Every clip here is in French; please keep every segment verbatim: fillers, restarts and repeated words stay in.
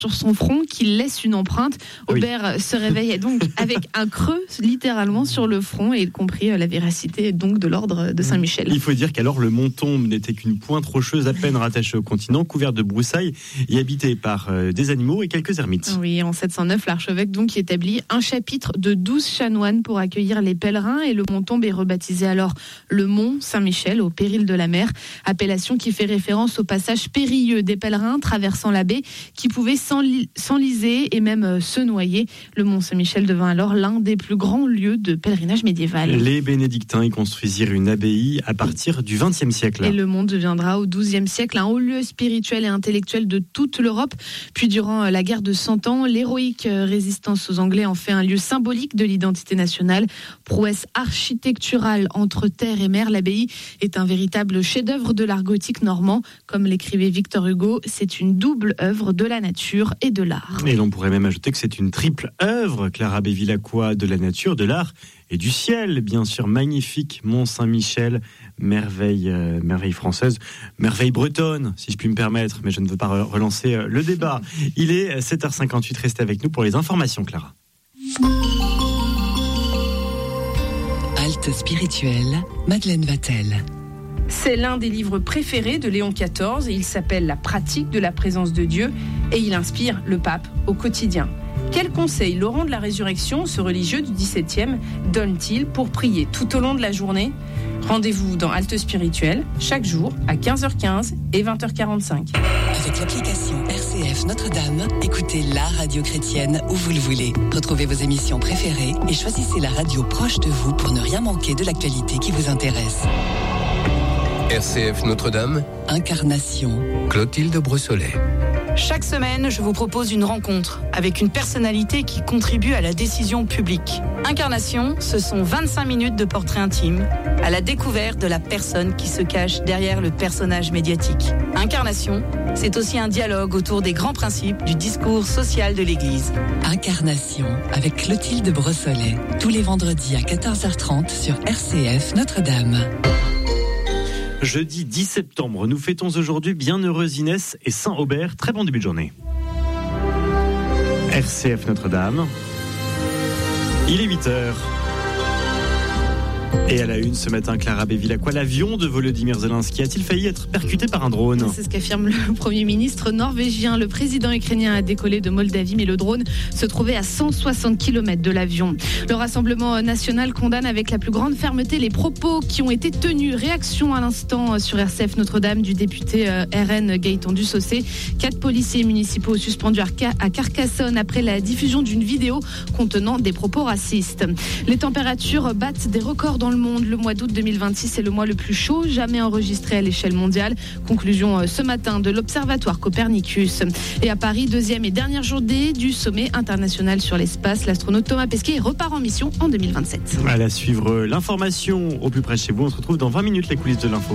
sur son front qu'il laisse une empreinte. Aubert oui. se réveille donc avec un creux littéralement sur le front et il comprit la véracité donc de l'ordre de Saint-Michel. Il faut dire qu'alors le Montombe n'était qu'une pointe rocheuse à peine rattachée au continent, couverte de broussailles et habitée par euh, des animaux et quelques ermites. Oui, en sept cent neuf, l'archevêque donc établit un chapitre de douze chanoines pour accueillir les pèlerins et le Montombe est rebaptisé alors le Mont Saint-Michel au péril de la mer, appellation qui fait référence au passage périlleux des pèlerins traversant la baie qui pouvaient s'enliser et même se noyer. Le Mont Saint-Michel devint alors l'un des plus grands lieux de pèlerinage médiéval. Les bénédictins y construisirent une abbaye à partir du vingtième siècle. Et le Mont deviendra au douzième siècle un haut lieu spirituel et intellectuel de toute l'Europe. Puis durant la guerre de Cent Ans, l'héroïque résistance aux Anglais en fait un lieu symbolique de l'identité nationale. Prouesse architecturale entre terre et mer, l'abbaye est un véritable chef-d'œuvre de l'art gothique normand. Comme l'écrivait Victor Hugo, c'est une double œuvre de la nature et de l'art. Et l'on pourrait même ajouter que c'est une triple œuvre, Clara Bevilacqua, de la nature, de l'art et du ciel, bien sûr, magnifique Mont Saint-Michel, merveille, euh, merveille française, merveille bretonne, si je puis me permettre, mais je ne veux pas re- relancer euh, le débat. Il est sept heures cinquante-huit, restez avec nous pour les informations, Clara. Halte spirituelle, Madeleine Vatel. C'est l'un des livres préférés de Léon quatorze et il s'appelle La pratique de la présence de Dieu et il inspire le pape au quotidien. Quels conseils Laurent de la Résurrection, ce religieux du dix-septième, donne-t-il pour prier tout au long de la journée ? Rendez-vous dans Halte Spirituelle, chaque jour à quinze heures quinze et vingt heures quarante-cinq. Avec l'application R C F Notre-Dame, écoutez la radio chrétienne où vous le voulez. Retrouvez vos émissions préférées et choisissez la radio proche de vous pour ne rien manquer de l'actualité qui vous intéresse. R C F Notre-Dame, Incarnation, Clotilde Brossolet. Chaque semaine, je vous propose une rencontre avec une personnalité qui contribue à la décision publique. Incarnation, ce sont vingt-cinq minutes de portrait intime, à la découverte de la personne qui se cache derrière le personnage médiatique. Incarnation, c'est aussi un dialogue autour des grands principes du discours social de l'Église. Incarnation, avec Clotilde Brossolet, tous les vendredis à quatorze heures trente sur R C F Notre-Dame. Jeudi dix septembre, nous fêtons aujourd'hui Bienheureuse Inès et Saint Aubert. Très bon début de journée. R C F Notre-Dame. Il est huit heures. Et à la une ce matin, Clara Bevilacqua, l'avion de Volodymyr Zelensky a-t-il failli être percuté par un drone ? C'est ce qu'affirme le Premier ministre norvégien. Le président ukrainien a décollé de Moldavie, mais le drone se trouvait à cent soixante kilomètres de l'avion. Le Rassemblement national condamne avec la plus grande fermeté les propos qui ont été tenus. Réaction à l'instant sur R C F Notre-Dame du député R N Gaëtan Dussaucé. Quatre policiers municipaux suspendus à Carcassonne après la diffusion d'une vidéo contenant des propos racistes. Les températures battent des records dans le monde. Le mois d'août deux mille vingt-six est le mois le plus chaud jamais enregistré à l'échelle mondiale. Conclusion ce matin de l'Observatoire Copernicus. Et à Paris, deuxième et dernière journée du sommet international sur l'espace. L'astronaute Thomas Pesquet repart en mission en deux mille vingt-sept. À la suivre l'information au plus près de chez vous. On se retrouve dans vingt minutes, les coulisses de l'info.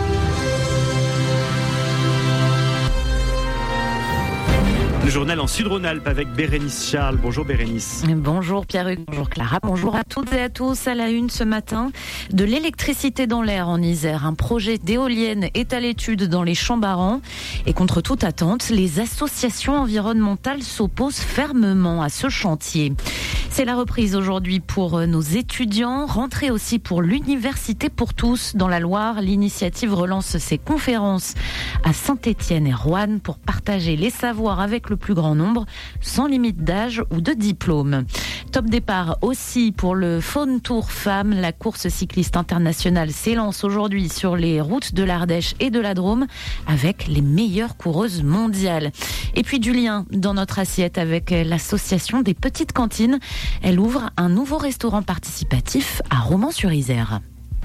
Le journal en Sud-Rhône-Alpes avec Bérénice Charles. Bonjour Bérénice. Bonjour Pierre-Hugues, bonjour Clara, bonjour à toutes et à tous. À la une ce matin, de l'électricité dans l'air en Isère. Un projet d'éolienne est à l'étude dans les Champs-Barans. Et contre toute attente, les associations environnementales s'opposent fermement à ce chantier. C'est la reprise aujourd'hui pour nos étudiants. Rentrée aussi pour l'Université pour tous dans la Loire. L'initiative relance ses conférences à Saint-Étienne et Roanne pour partager les savoirs avec le plus grand nombre, sans limite d'âge ou de diplôme. Top départ aussi pour le Faune Tour Femmes. La course cycliste internationale s'élance aujourd'hui sur les routes de l'Ardèche et de la Drôme avec les meilleures coureuses mondiales. Et puis du lien dans notre assiette avec l'association des petites cantines. Elle ouvre un nouveau restaurant participatif à Romans-sur-Isère.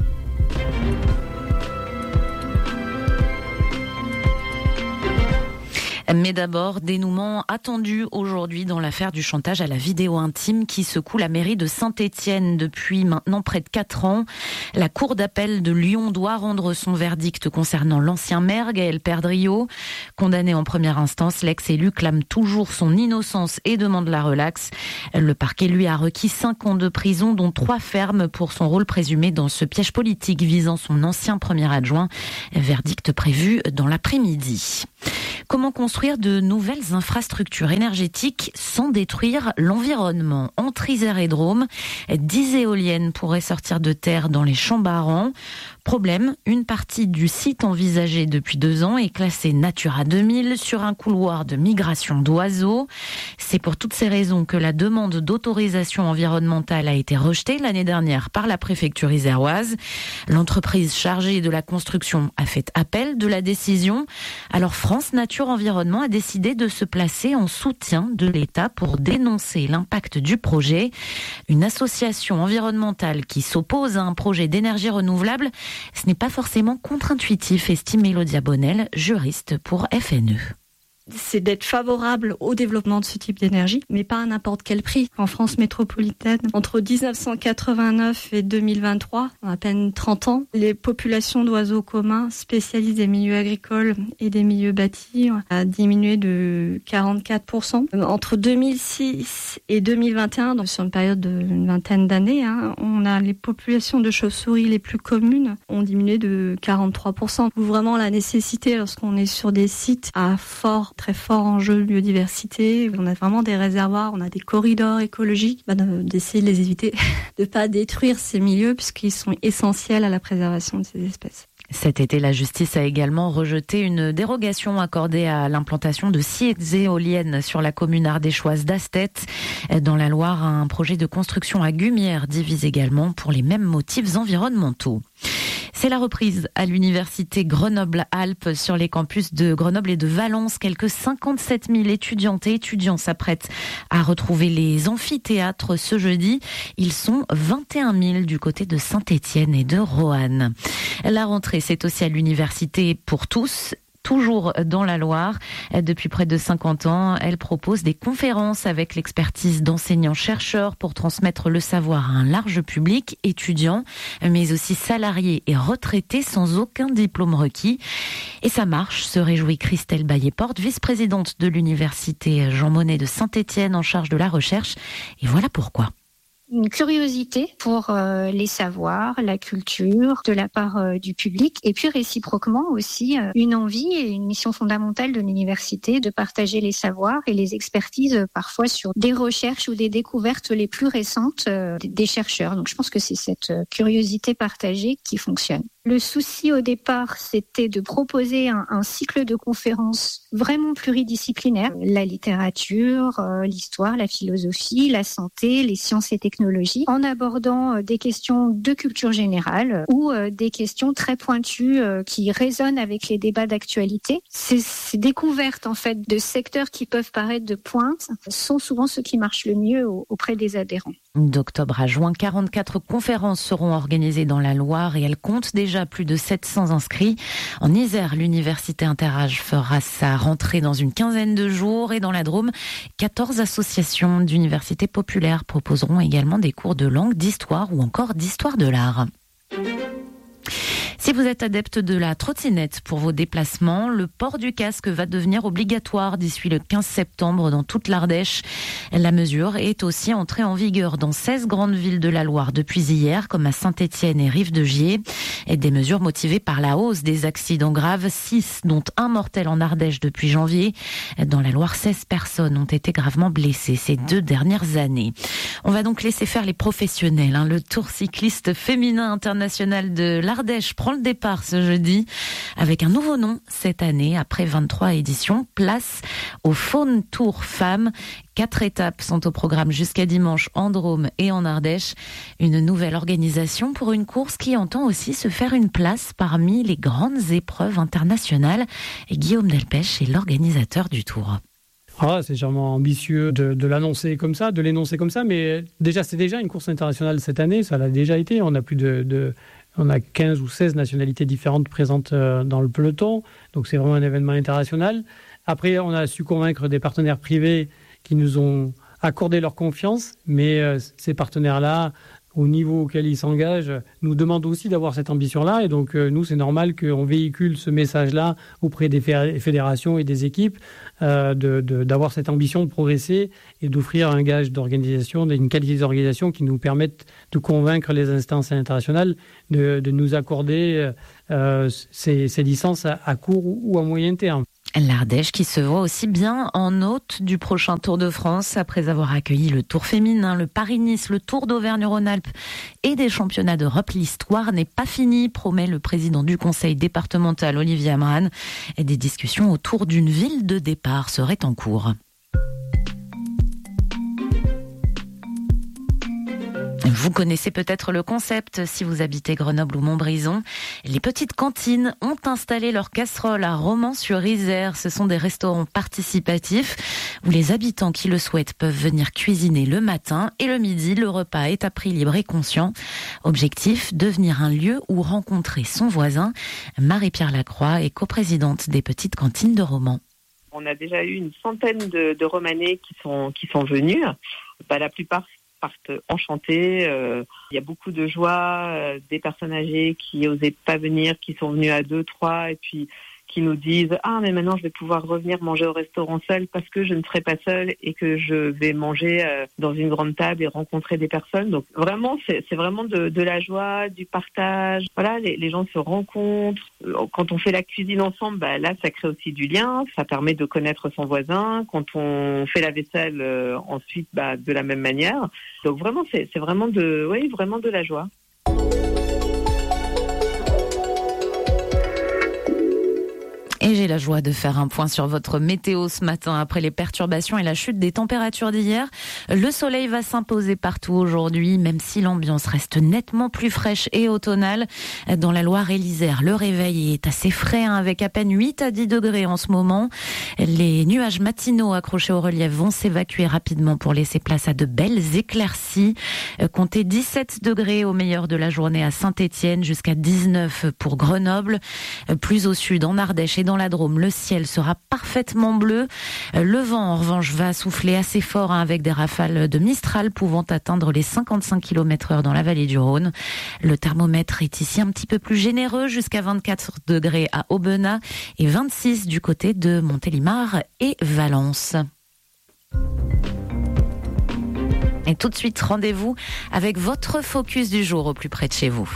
Mais d'abord, dénouement attendu aujourd'hui dans l'affaire du chantage à la vidéo intime qui secoue la mairie de Saint-Étienne depuis maintenant près de quatre ans. La cour d'appel de Lyon doit rendre son verdict concernant l'ancien maire Gaël Perdriau. Condamné en première instance, l'ex-élu clame toujours son innocence et demande la relaxe. Le parquet lui a requis cinq ans de prison, dont trois fermes pour son rôle présumé dans ce piège politique visant son ancien premier adjoint. Verdict prévu dans l'après-midi. Comment construire construire de nouvelles infrastructures énergétiques sans détruire l'environnement. Entre Isère et Drôme, dix éoliennes pourraient sortir de terre dans les Champs-Barans. Problème, une partie du site envisagé depuis deux ans est classée Natura deux mille sur un couloir de migration d'oiseaux. C'est pour toutes ces raisons que la demande d'autorisation environnementale a été rejetée l'année dernière par la préfecture iséroise. L'entreprise chargée de la construction a fait appel de la décision. Alors France Nature Environnement a décidé de se placer en soutien de l'État pour dénoncer l'impact du projet. Une association environnementale qui s'oppose à un projet d'énergie renouvelable, ce n'est pas forcément contre-intuitif, estime Mélodia Bonnel, juriste pour F N E. C'est d'être favorable au développement de ce type d'énergie, mais pas à n'importe quel prix. En France métropolitaine, entre dix-neuf cent quatre-vingt-neuf et deux mille vingt-trois, à peine trente ans, les populations d'oiseaux communs spécialisées des milieux agricoles et des milieux bâtis ont diminué de quarante-quatre pour cent. Entre deux mille six et deux mille vingt et un, donc sur une période d'une vingtaine d'années, hein, on a les populations de chauves-souris les plus communes ont diminué de quarante-trois pour cent. Vraiment la nécessité, lorsqu'on est sur des sites à fort très fort enjeu de biodiversité, on a vraiment des réservoirs, on a des corridors écologiques, bah, d'essayer de les éviter, de ne pas détruire ces milieux puisqu'ils sont essentiels à la préservation de ces espèces. Cet été, la justice a également rejeté une dérogation accordée à l'implantation de six éoliennes sur la commune ardéchoise d'Astet. Dans la Loire, un projet de construction à Gumières divise également pour les mêmes motifs environnementaux. C'est la reprise à l'université Grenoble-Alpes sur les campus de Grenoble et de Valence. Quelques cinquante-sept mille étudiantes et étudiants s'apprêtent à retrouver les amphithéâtres ce jeudi. Ils sont vingt et un mille du côté de Saint-Étienne et de Roanne. La rentrée, c'est aussi à l'université pour tous. Toujours dans la Loire. Depuis près de cinquante ans, elle propose des conférences avec l'expertise d'enseignants-chercheurs pour transmettre le savoir à un large public, étudiants, mais aussi salariés et retraités sans aucun diplôme requis. Et ça marche, se réjouit Christelle Baillet-Porte, vice-présidente de l'université Jean Monnet de Saint-Étienne en charge de la recherche. Et voilà pourquoi. Une curiosité pour euh, les savoirs, la culture de la part euh, du public et puis réciproquement aussi euh, une envie et une mission fondamentale de l'université de partager les savoirs et les expertises euh, parfois sur des recherches ou des découvertes les plus récentes euh, des chercheurs. Donc je pense que c'est cette euh, curiosité partagée qui fonctionne. Le souci au départ, c'était de proposer un, un cycle de conférences vraiment pluridisciplinaire. La littérature, euh, l'histoire, la philosophie, la santé, les sciences et technologies, en abordant euh, des questions de culture générale euh, ou euh, des questions très pointues euh, qui résonnent avec les débats d'actualité. Ces, ces découvertes en fait de secteurs qui peuvent paraître de pointe sont souvent ceux qui marchent le mieux au, auprès des adhérents. D'octobre à juin, quarante-quatre conférences seront organisées dans la Loire et elles comptent déjà plus de sept cents inscrits. En Isère, l'université Interage fera sa rentrée dans une quinzaine de jours et dans la Drôme, quatorze associations d'universités populaires proposeront également des cours de langue, d'histoire ou encore d'histoire de l'art. Si vous êtes adepte de la trottinette pour vos déplacements, le port du casque va devenir obligatoire d'ici le quinze septembre dans toute l'Ardèche. La mesure est aussi entrée en vigueur dans seize grandes villes de la Loire depuis hier, comme à Saint-Étienne et Rive-de-Gier. Et des mesures motivées par la hausse des accidents graves, six dont un mortel en Ardèche depuis janvier. Dans la Loire, seize personnes ont été gravement blessées ces deux dernières années. On va donc laisser faire les professionnels. Le Tour cycliste féminin international de l'Ardèche prend le départ ce jeudi avec un nouveau nom cette année. Après vingt-trois éditions, place au Faune Tour Femmes. Quatre étapes sont au programme jusqu'à dimanche en Drôme et en Ardèche. Une nouvelle organisation pour une course qui entend aussi se faire une place parmi les grandes épreuves internationales. Et Guillaume Delpech est l'organisateur du Tour. Ah, c'est sûrement ambitieux de, de l'annoncer comme ça, de l'énoncer comme ça, mais déjà c'est déjà une course internationale cette année, ça l'a déjà été. On a plus de, de on a quinze ou seize nationalités différentes présentes dans le peloton, donc c'est vraiment un événement international. Après, on a su convaincre des partenaires privés qui nous ont accordé leur confiance, mais euh, ces partenaires-là, au niveau auquel ils s'engagent, nous demandent aussi d'avoir cette ambition-là. Et donc, euh, nous, c'est normal qu'on véhicule ce message-là auprès des fédérations et des équipes, euh, de, de, d'avoir cette ambition de progresser et d'offrir un gage d'organisation, une qualité d'organisation qui nous permette de convaincre les instances internationales de, de nous accorder euh, ces, ces licences à, à court ou à moyen terme. L'Ardèche qui se voit aussi bien en hôte du prochain Tour de France après avoir accueilli le Tour féminin, le Paris-Nice, le Tour d'Auvergne-Rhône-Alpes et des championnats d'Europe. L'histoire n'est pas finie, promet le président du conseil départemental Olivier Amran. Et des discussions autour d'une ville de départ seraient en cours. Vous connaissez peut-être le concept si vous habitez Grenoble ou Montbrison. Les petites cantines ont installé leurs casseroles à Romans-sur-Isère. Ce sont des restaurants participatifs où les habitants qui le souhaitent peuvent venir cuisiner le matin et le midi. Le repas est à prix libre et conscient. Objectif, devenir un lieu où rencontrer son voisin. Marie-Pierre Lacroix est coprésidente des petites cantines de Romans. On a déjà eu une centaine de, de Romanais qui sont, qui sont venus. Bah, la plupart partent enchantés. Euh, il y a beaucoup de joie, euh, des personnes âgées qui n'osaient pas venir, qui sont venues à deux, trois, et puis qui nous disent « Ah, mais maintenant je vais pouvoir revenir manger au restaurant seul parce que je ne serai pas seule et que je vais manger euh, dans une grande table et rencontrer des personnes. » Donc vraiment, c'est, c'est vraiment de, de la joie, du partage. Voilà, les, les gens se rencontrent. Quand on fait la cuisine ensemble, bah, là, ça crée aussi du lien. Ça permet de connaître son voisin. Quand on fait la vaisselle, euh, ensuite, bah, de la même manière. Donc vraiment, c'est, c'est vraiment de, oui, vraiment de la joie. Et j'ai la joie de faire un point sur votre météo ce matin. Après les perturbations et la chute des températures d'hier, le soleil va s'imposer partout aujourd'hui, même si l'ambiance reste nettement plus fraîche et automnale. Dans la Loire et l'Isère, le réveil est assez frais, hein, avec à peine huit à dix degrés en ce moment. Les nuages matinaux accrochés au relief vont s'évacuer rapidement pour laisser place à de belles éclaircies. Comptez dix-sept degrés au meilleur de la journée à Saint-Étienne, jusqu'à dix-neuf pour Grenoble. Plus au sud, en Ardèche et dans la Drôme, le ciel sera parfaitement bleu. Le vent, en revanche, va souffler assez fort, hein, avec des rafales de Mistral pouvant atteindre les cinquante-cinq kilomètres heure dans la vallée du Rhône. Le thermomètre est ici un petit peu plus généreux, jusqu'à vingt-quatre degrés à Aubenas et vingt-six du côté de Montélimar et Valence. Et tout de suite, rendez-vous avec votre focus du jour au plus près de chez vous.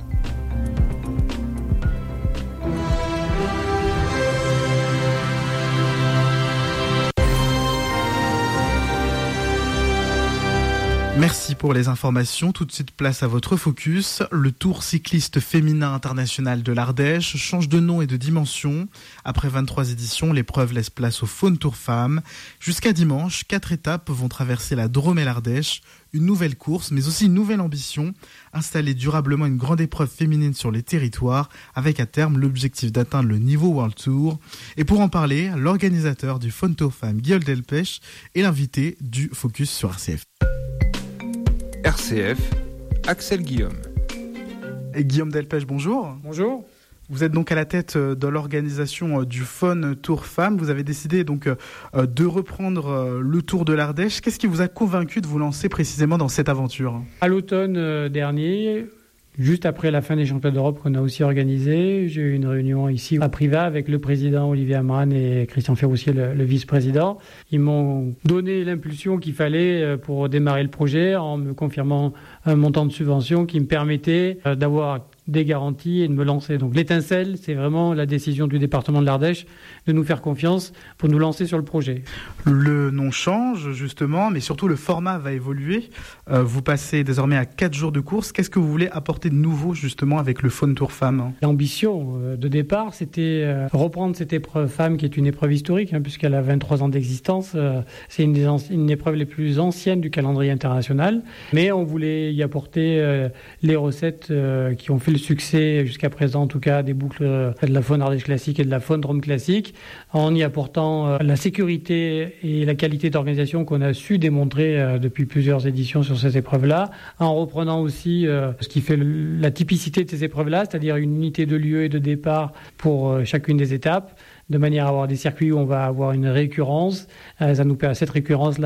Merci pour les informations. Tout de suite, place à votre focus. Le Tour cycliste féminin international de l'Ardèche change de nom et de dimension. Après vingt-trois éditions, l'épreuve laisse place au Faune Tour Femmes. Jusqu'à dimanche, quatre étapes vont traverser la Drôme et l'Ardèche. Une nouvelle course, mais aussi une nouvelle ambition. Installer durablement une grande épreuve féminine sur les territoires, avec à terme l'objectif d'atteindre le niveau World Tour. Et pour en parler, l'organisateur du Faune Tour Femmes, Guillaume Delpech, est l'invité du Focus sur R C F. R C F, Axel Guillaume. Et Guillaume Delpech, bonjour. Bonjour. Vous êtes donc à la tête de l'organisation du Faune Tour Femmes. Vous avez décidé donc de reprendre le Tour de l'Ardèche. Qu'est-ce qui vous a convaincu de vous lancer précisément dans cette aventure ? À l'automne dernier, juste après la fin des championnats d'Europe qu'on a aussi organisé, j'ai eu une réunion ici à Privas avec le président Olivier Amran et Christian Ferroussier, le, le vice-président. Ils m'ont donné l'impulsion qu'il fallait pour démarrer le projet en me confirmant un montant de subvention qui me permettait d'avoir des garanties et de me lancer. Donc l'étincelle, c'est vraiment la décision du département de l'Ardèche de nous faire confiance pour nous lancer sur le projet. Le nom change justement, mais surtout le format va évoluer. Euh, vous passez désormais à quatre jours de course. Qu'est-ce que vous voulez apporter de nouveau justement avec le Faune Tour Femmes ? L'ambition euh, de départ, c'était euh, reprendre cette épreuve femme qui est une épreuve historique, hein, puisqu'elle a vingt-trois ans d'existence. Euh, c'est une des an- une épreuve les plus anciennes du calendrier international. Mais on voulait y apporter euh, les recettes euh, qui ont fait le succès jusqu'à présent, en tout cas des boucles de la faune Ardèche classique et de la faune Drôme classique, en y apportant la sécurité et la qualité d'organisation qu'on a su démontrer depuis plusieurs éditions sur ces épreuves-là, en reprenant aussi ce qui fait la typicité de ces épreuves-là, c'est-à-dire une unité de lieu et de départ pour chacune des étapes, de manière à avoir des circuits où on va avoir une récurrence. Ça nous, cette récurrence-là, elle nous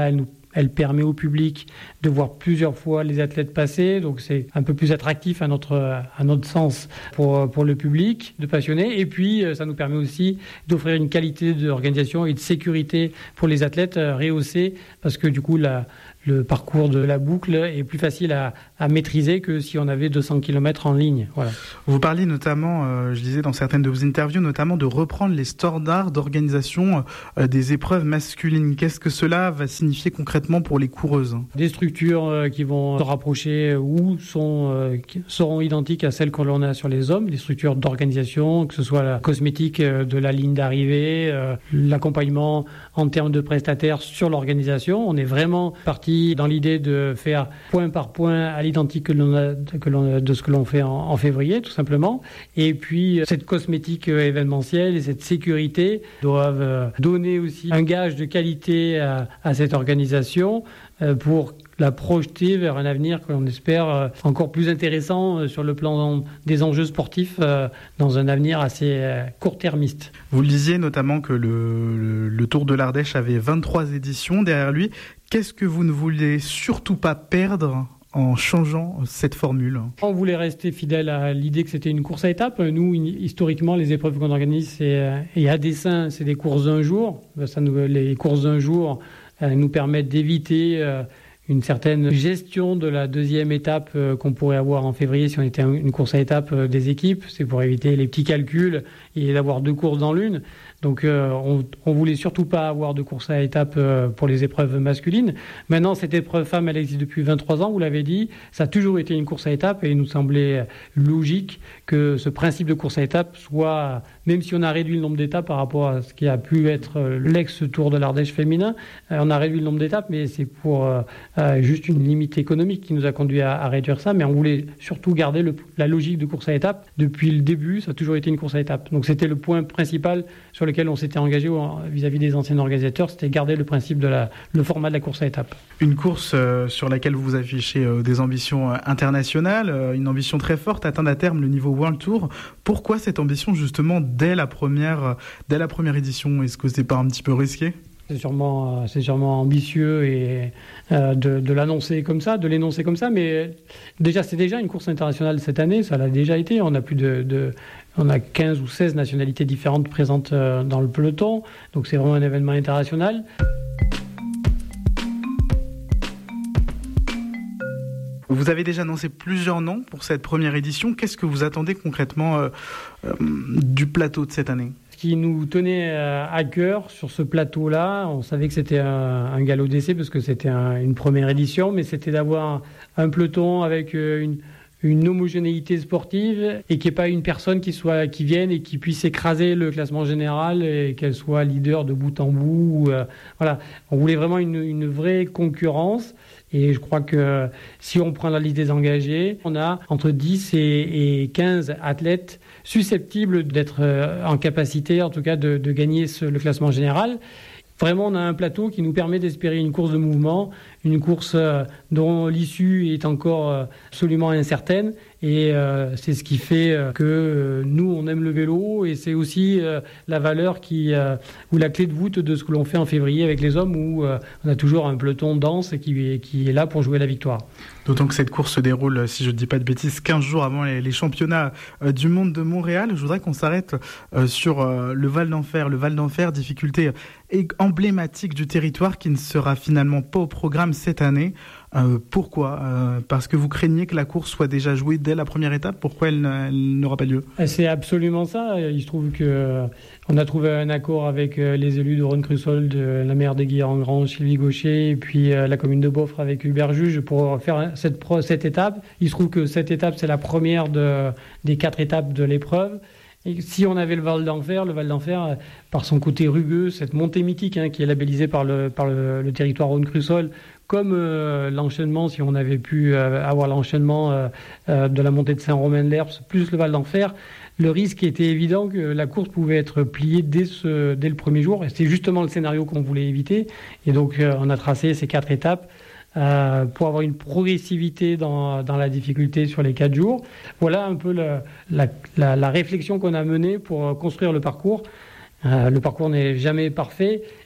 elle permet au public de voir plusieurs fois les athlètes passer, donc c'est un peu plus attractif à notre, à notre sens pour, pour le public, de passionnés. Et puis, ça nous permet aussi d'offrir une qualité d'organisation et de sécurité pour les athlètes rehaussée, parce que du coup, la, le parcours de la boucle est plus facile à, à maîtriser que si on avait deux cents kilomètres en ligne. Voilà. Vous parliez notamment, euh, je disais dans certaines de vos interviews, notamment de reprendre les standards d'organisation euh, des épreuves masculines. Qu'est-ce que cela va signifier concrètement pour les coureuses ? Des structures euh, qui vont se rapprocher ou sont, euh, qui seront identiques à celles que l'on a sur les hommes, des structures d'organisation, que ce soit la cosmétique euh, de la ligne d'arrivée, euh, l'accompagnement en termes de prestataires sur l'organisation. On est vraiment parti dans l'idée de faire point par point à l'identique que l'on a, que l'on a, de ce que l'on fait en, en février, tout simplement. Et puis, cette cosmétique événementielle et cette sécurité doivent donner aussi un gage de qualité à, à cette organisation pour la projeter vers un avenir que l'on espère encore plus intéressant sur le plan des enjeux sportifs dans un avenir assez court-termiste. Vous le disiez notamment que le, le, le Tour de l'Ardèche avait vingt-trois éditions derrière lui. Qu'est-ce que vous ne voulez surtout pas perdre en changeant cette formule ? On voulait rester fidèle à l'idée que c'était une course à étapes. Nous, historiquement, les épreuves qu'on organise, c'est, et à dessein, c'est des courses d'un jour. Ça nous, les courses d'un jour nous permettent d'éviter une certaine gestion de la deuxième étape qu'on pourrait avoir en février si on était une course à étapes des équipes. C'est pour éviter les petits calculs et d'avoir deux courses dans l'une. Donc euh, on, on voulait surtout pas avoir de course à étapes euh, pour les épreuves masculines. Maintenant, cette épreuve femme, elle existe depuis vingt-trois ans, vous l'avez dit. Ça a toujours été une course à étapes et il nous semblait logique que ce principe de course à étapes soit, même si on a réduit le nombre d'étapes par rapport à ce qui a pu être l'ex-Tour de l'Ardèche féminin, euh, on a réduit le nombre d'étapes, mais c'est pour euh, euh, juste une limite économique qui nous a conduit à, à réduire ça. Mais on voulait surtout garder le, la logique de course à étapes. Depuis le début, ça a toujours été une course à étapes. Donc c'était le point principal sur lequel on s'était engagé vis-à-vis des anciens organisateurs, c'était garder le principe de la, le format de la course à étapes. Une course euh, sur laquelle vous affichez euh, des ambitions euh, internationales, euh, une ambition très forte, atteindre à terme le niveau World Tour. Pourquoi cette ambition justement dès la première, euh, dès la première édition ? Est-ce que c'est pas un petit peu risqué ? C'est sûrement, c'est sûrement ambitieux et euh, de, de l'annoncer comme ça, de l'énoncer comme ça, mais déjà c'est déjà une course internationale cette année, ça l'a déjà été. On a plus de, de on a quinze ou seize nationalités différentes présentes euh, dans le peloton, donc c'est vraiment un événement international. Vous avez déjà annoncé plusieurs noms pour cette première édition. Qu'est-ce que vous attendez concrètement euh, euh, du plateau de cette année ? Ce qui nous tenait à cœur sur ce plateau-là, on savait que c'était un, un galop d'essai parce que c'était un, une première édition, mais c'était d'avoir un peloton avec une, une homogénéité sportive et qu'il n'y ait pas une personne qui, soit, qui vienne et qui puisse écraser le classement général et qu'elle soit leader de bout en bout. Ou, euh, voilà. On voulait vraiment une, une vraie concurrence. Et je crois que si on prend la liste des engagés, on a entre dix et quinze athlètes susceptibles d'être en capacité, en tout cas, de, de gagner ce, le classement général. Vraiment, on a un plateau qui nous permet d'espérer une course de mouvement, une course dont l'issue est encore absolument incertaine. Et euh, c'est ce qui fait que euh, nous, on aime le vélo et c'est aussi euh, la valeur qui, euh, ou la clé de voûte de ce que l'on fait en février avec les hommes où euh, on a toujours un peloton dense qui, qui est là pour jouer la victoire. D'autant que cette course se déroule, si je ne dis pas de bêtises, quinze jours avant les, les championnats euh, du monde de Montréal. Je voudrais qu'on s'arrête euh, sur euh, le Val d'Enfer. Le Val d'Enfer, difficulté emblématique du territoire qui ne sera finalement pas au programme cette année. Euh, pourquoi euh, Parce que vous craignez que la course soit déjà jouée dès la première étape. Pourquoi elle, elle n'aura pas lieu ? C'est absolument ça. Il se trouve que euh, on a trouvé un accord avec euh, les élus de Rhône-Crussol, de la maire des Guillerand-Grand, Sylvie Gaucher, et puis euh, la commune de Beaufort avec Hubert Juge pour faire cette, cette étape. Il se trouve que cette étape, c'est la première de, des quatre étapes de l'épreuve. Et si on avait le Val d'Enfer, le Val d'Enfer, par son côté rugueux, cette montée mythique hein, qui est labellisée par le, par le, le territoire Rhône-Crussol, comme euh, l'enchaînement, si on avait pu euh, avoir l'enchaînement euh, euh, de la montée de Saint-Romain-de-Lerps plus le Val d'Enfer, le risque était évident que la course pouvait être pliée dès, ce, dès le premier jour. Et c'est justement le scénario qu'on voulait éviter. Et donc, euh, on a tracé ces quatre étapes euh, pour avoir une progressivité dans, dans la difficulté sur les quatre jours. Voilà un peu la, la, la, la réflexion qu'on a menée pour construire le parcours. Euh, le parcours n'est jamais parfait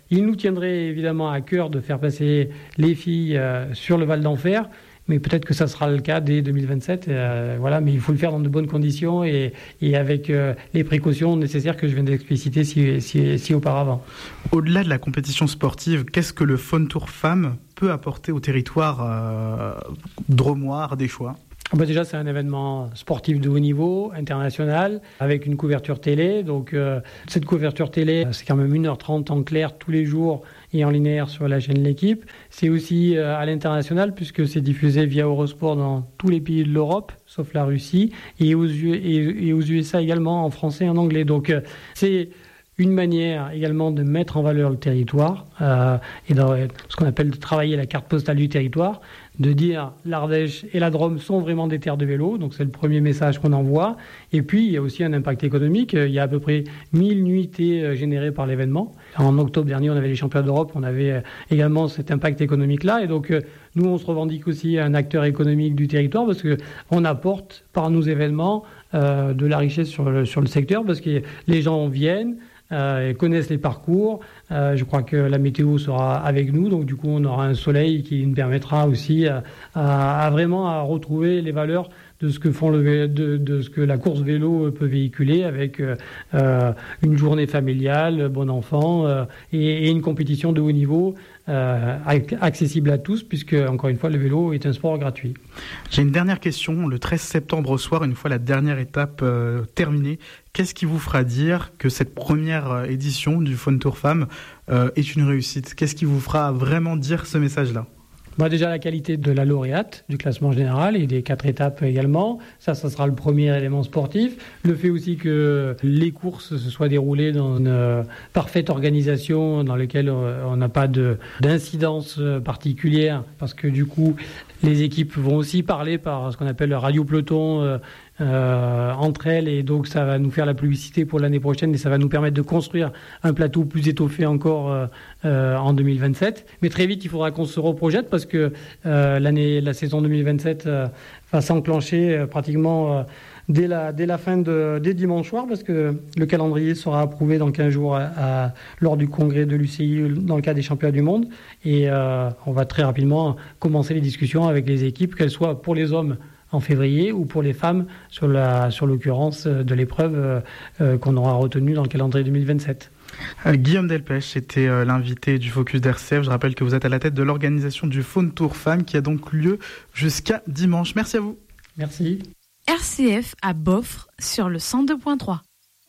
il nous tiendrait évidemment à cœur de faire passer les filles euh, sur le Val d'Enfer. Mais peut-être que ça sera le cas dès deux mille vingt-sept. Euh, voilà, mais il faut le faire dans de bonnes conditions et, et avec euh, les précautions nécessaires que je viens d'expliciter si, si, si auparavant. Au-delà de la compétition sportive, qu'est-ce que le Phone Tour Femmes peut apporter au territoire euh, drômois, ardéchois ? Bah déjà, c'est un événement sportif de haut niveau, international, avec une couverture télé. Donc, euh, cette couverture télé, c'est quand même une heure trente en clair tous les jours et en linéaire sur la chaîne L'Équipe. C'est aussi euh, à l'international, puisque c'est diffusé via Eurosport dans tous les pays de l'Europe, sauf la Russie, et aux, U- et, et aux U S A également, en français et en anglais. Donc, euh, c'est une manière également de mettre en valeur le territoire euh, et dans ce qu'on appelle de travailler la carte postale du territoire, de dire l'Ardèche et la Drôme sont vraiment des terres de vélo, donc c'est le premier message qu'on envoie. Et puis il y a aussi un impact économique, il y a à peu près mille nuitées générées par l'événement. En octobre dernier, on avait les championnats d'Europe, on avait également cet impact économique-là, et donc nous on se revendique aussi un acteur économique du territoire parce qu'on apporte par nos événements euh, de la richesse sur le, sur le secteur, parce que les gens viennent, Euh, connaissent les parcours. Euh, je crois que la météo sera avec nous, donc du coup on aura un soleil qui nous permettra aussi à, à, à vraiment à retrouver les valeurs de ce que font le, de, de ce que la course vélo peut véhiculer, avec euh, une journée familiale, bon enfant, euh, et, et une compétition de haut niveau euh, accessible à tous, puisque encore une fois le vélo est un sport gratuit. J'ai une dernière question. Le treize septembre au soir, une fois la dernière étape euh, terminée, qu'est-ce qui vous fera dire que cette première édition du Phone Tour Femmes euh, est une réussite ? Qu'est-ce qui vous fera vraiment dire ce message-là ? Bah déjà la qualité de la lauréate du classement général et des quatre étapes également. Ça, ça sera le premier élément sportif. Le fait aussi que les courses se soient déroulées dans une euh, parfaite organisation dans laquelle euh, on n'a pas de, d'incidence particulière, parce que du coup, les équipes vont aussi parler par ce qu'on appelle le radio peloton euh, euh, entre elles, et donc ça va nous faire la publicité pour l'année prochaine et ça va nous permettre de construire un plateau plus étoffé encore euh, euh, en deux mille vingt-sept. Mais très vite, il faudra qu'on se reprojette parce que euh, l'année, la saison deux mille vingt-sept euh, va s'enclencher euh, pratiquement euh, dès la, dès la fin de, dès dimanche soir, parce que le calendrier sera approuvé dans quinze jours à, à, lors du congrès de l'U C I dans le cadre des championnats du monde, et euh, on va très rapidement commencer les discussions avec les équipes, qu'elles soient pour les hommes en février ou pour les femmes sur, la, sur l'occurrence de l'épreuve euh, euh, qu'on aura retenue dans le calendrier deux mille vingt-sept. Euh, Guillaume Delpech était euh, l'invité du Focus d'R C F. Je rappelle que vous êtes à la tête de l'organisation du Phone Tour Femmes qui a donc lieu jusqu'à dimanche. Merci à vous. Merci. R C F à Boffre sur le cent deux point trois.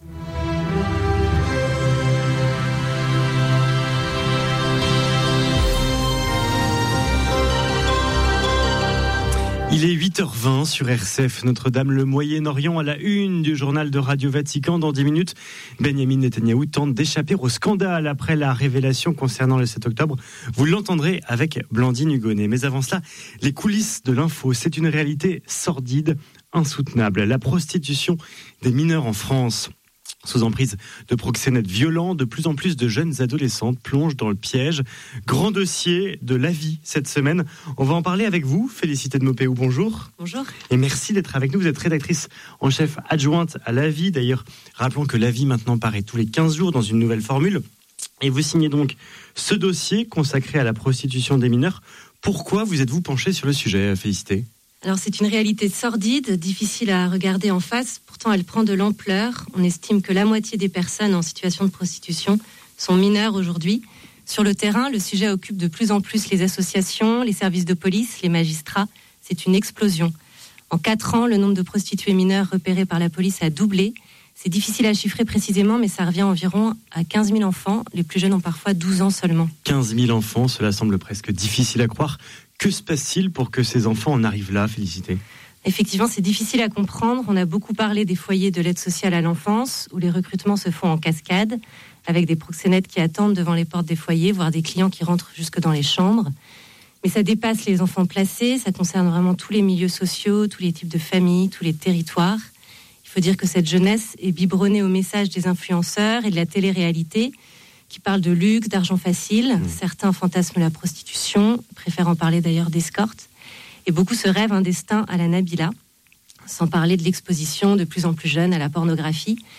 Il est huit heures vingt sur R C F Notre-Dame, le Moyen-Orient à la une du journal de Radio Vatican. Dans dix minutes, Benjamin Netanyahou tente d'échapper au scandale après la révélation concernant le sept octobre. Vous l'entendrez avec Blandine Hugonnet. Mais avant cela, les coulisses de l'info, c'est une réalité sordide, insoutenable. La prostitution des mineurs en France. Sous emprise de proxénètes violents, de plus en plus de jeunes adolescentes plongent dans le piège. Grand dossier de l'A V I cette semaine. On va en parler avec vous, Félicité de Maupeou, bonjour. Bonjour. Et merci d'être avec nous. Vous êtes rédactrice en chef adjointe à l'A V I. D'ailleurs, rappelons que l'A V I maintenant paraît tous les quinze jours dans une nouvelle formule. Et vous signez donc ce dossier consacré à la prostitution des mineurs. Pourquoi vous êtes-vous penché sur le sujet, Félicité ? Alors c'est une réalité sordide, difficile à regarder en face, pourtant elle prend de l'ampleur. On estime que la moitié des personnes en situation de prostitution sont mineures aujourd'hui. Sur le terrain, le sujet occupe de plus en plus les associations, les services de police, les magistrats. C'est une explosion. En quatre ans, le nombre de prostituées mineures repérées par la police a doublé. C'est difficile à chiffrer précisément, mais ça revient environ à quinze mille enfants. Les plus jeunes ont parfois douze ans seulement. quinze mille enfants, cela semble presque difficile à croire. Que se passe-t-il pour que ces enfants en arrivent là, Félicité ? Effectivement, c'est difficile à comprendre. On a beaucoup parlé des foyers de l'aide sociale à l'enfance, où les recrutements se font en cascade, avec des proxénètes qui attendent devant les portes des foyers, voire des clients qui rentrent jusque dans les chambres. Mais ça dépasse les enfants placés, ça concerne vraiment tous les milieux sociaux, tous les types de familles, tous les territoires. Il faut dire que cette jeunesse est biberonnée au message des influenceurs et de la télé-réalité, qui parlent de luxe, d'argent facile. Mmh. Certains fantasment la prostitution, préférant parler d'ailleurs d'escorte. Et beaucoup se rêvent un destin à la Nabila, sans parler de l'exposition de plus en plus jeune à la pornographie.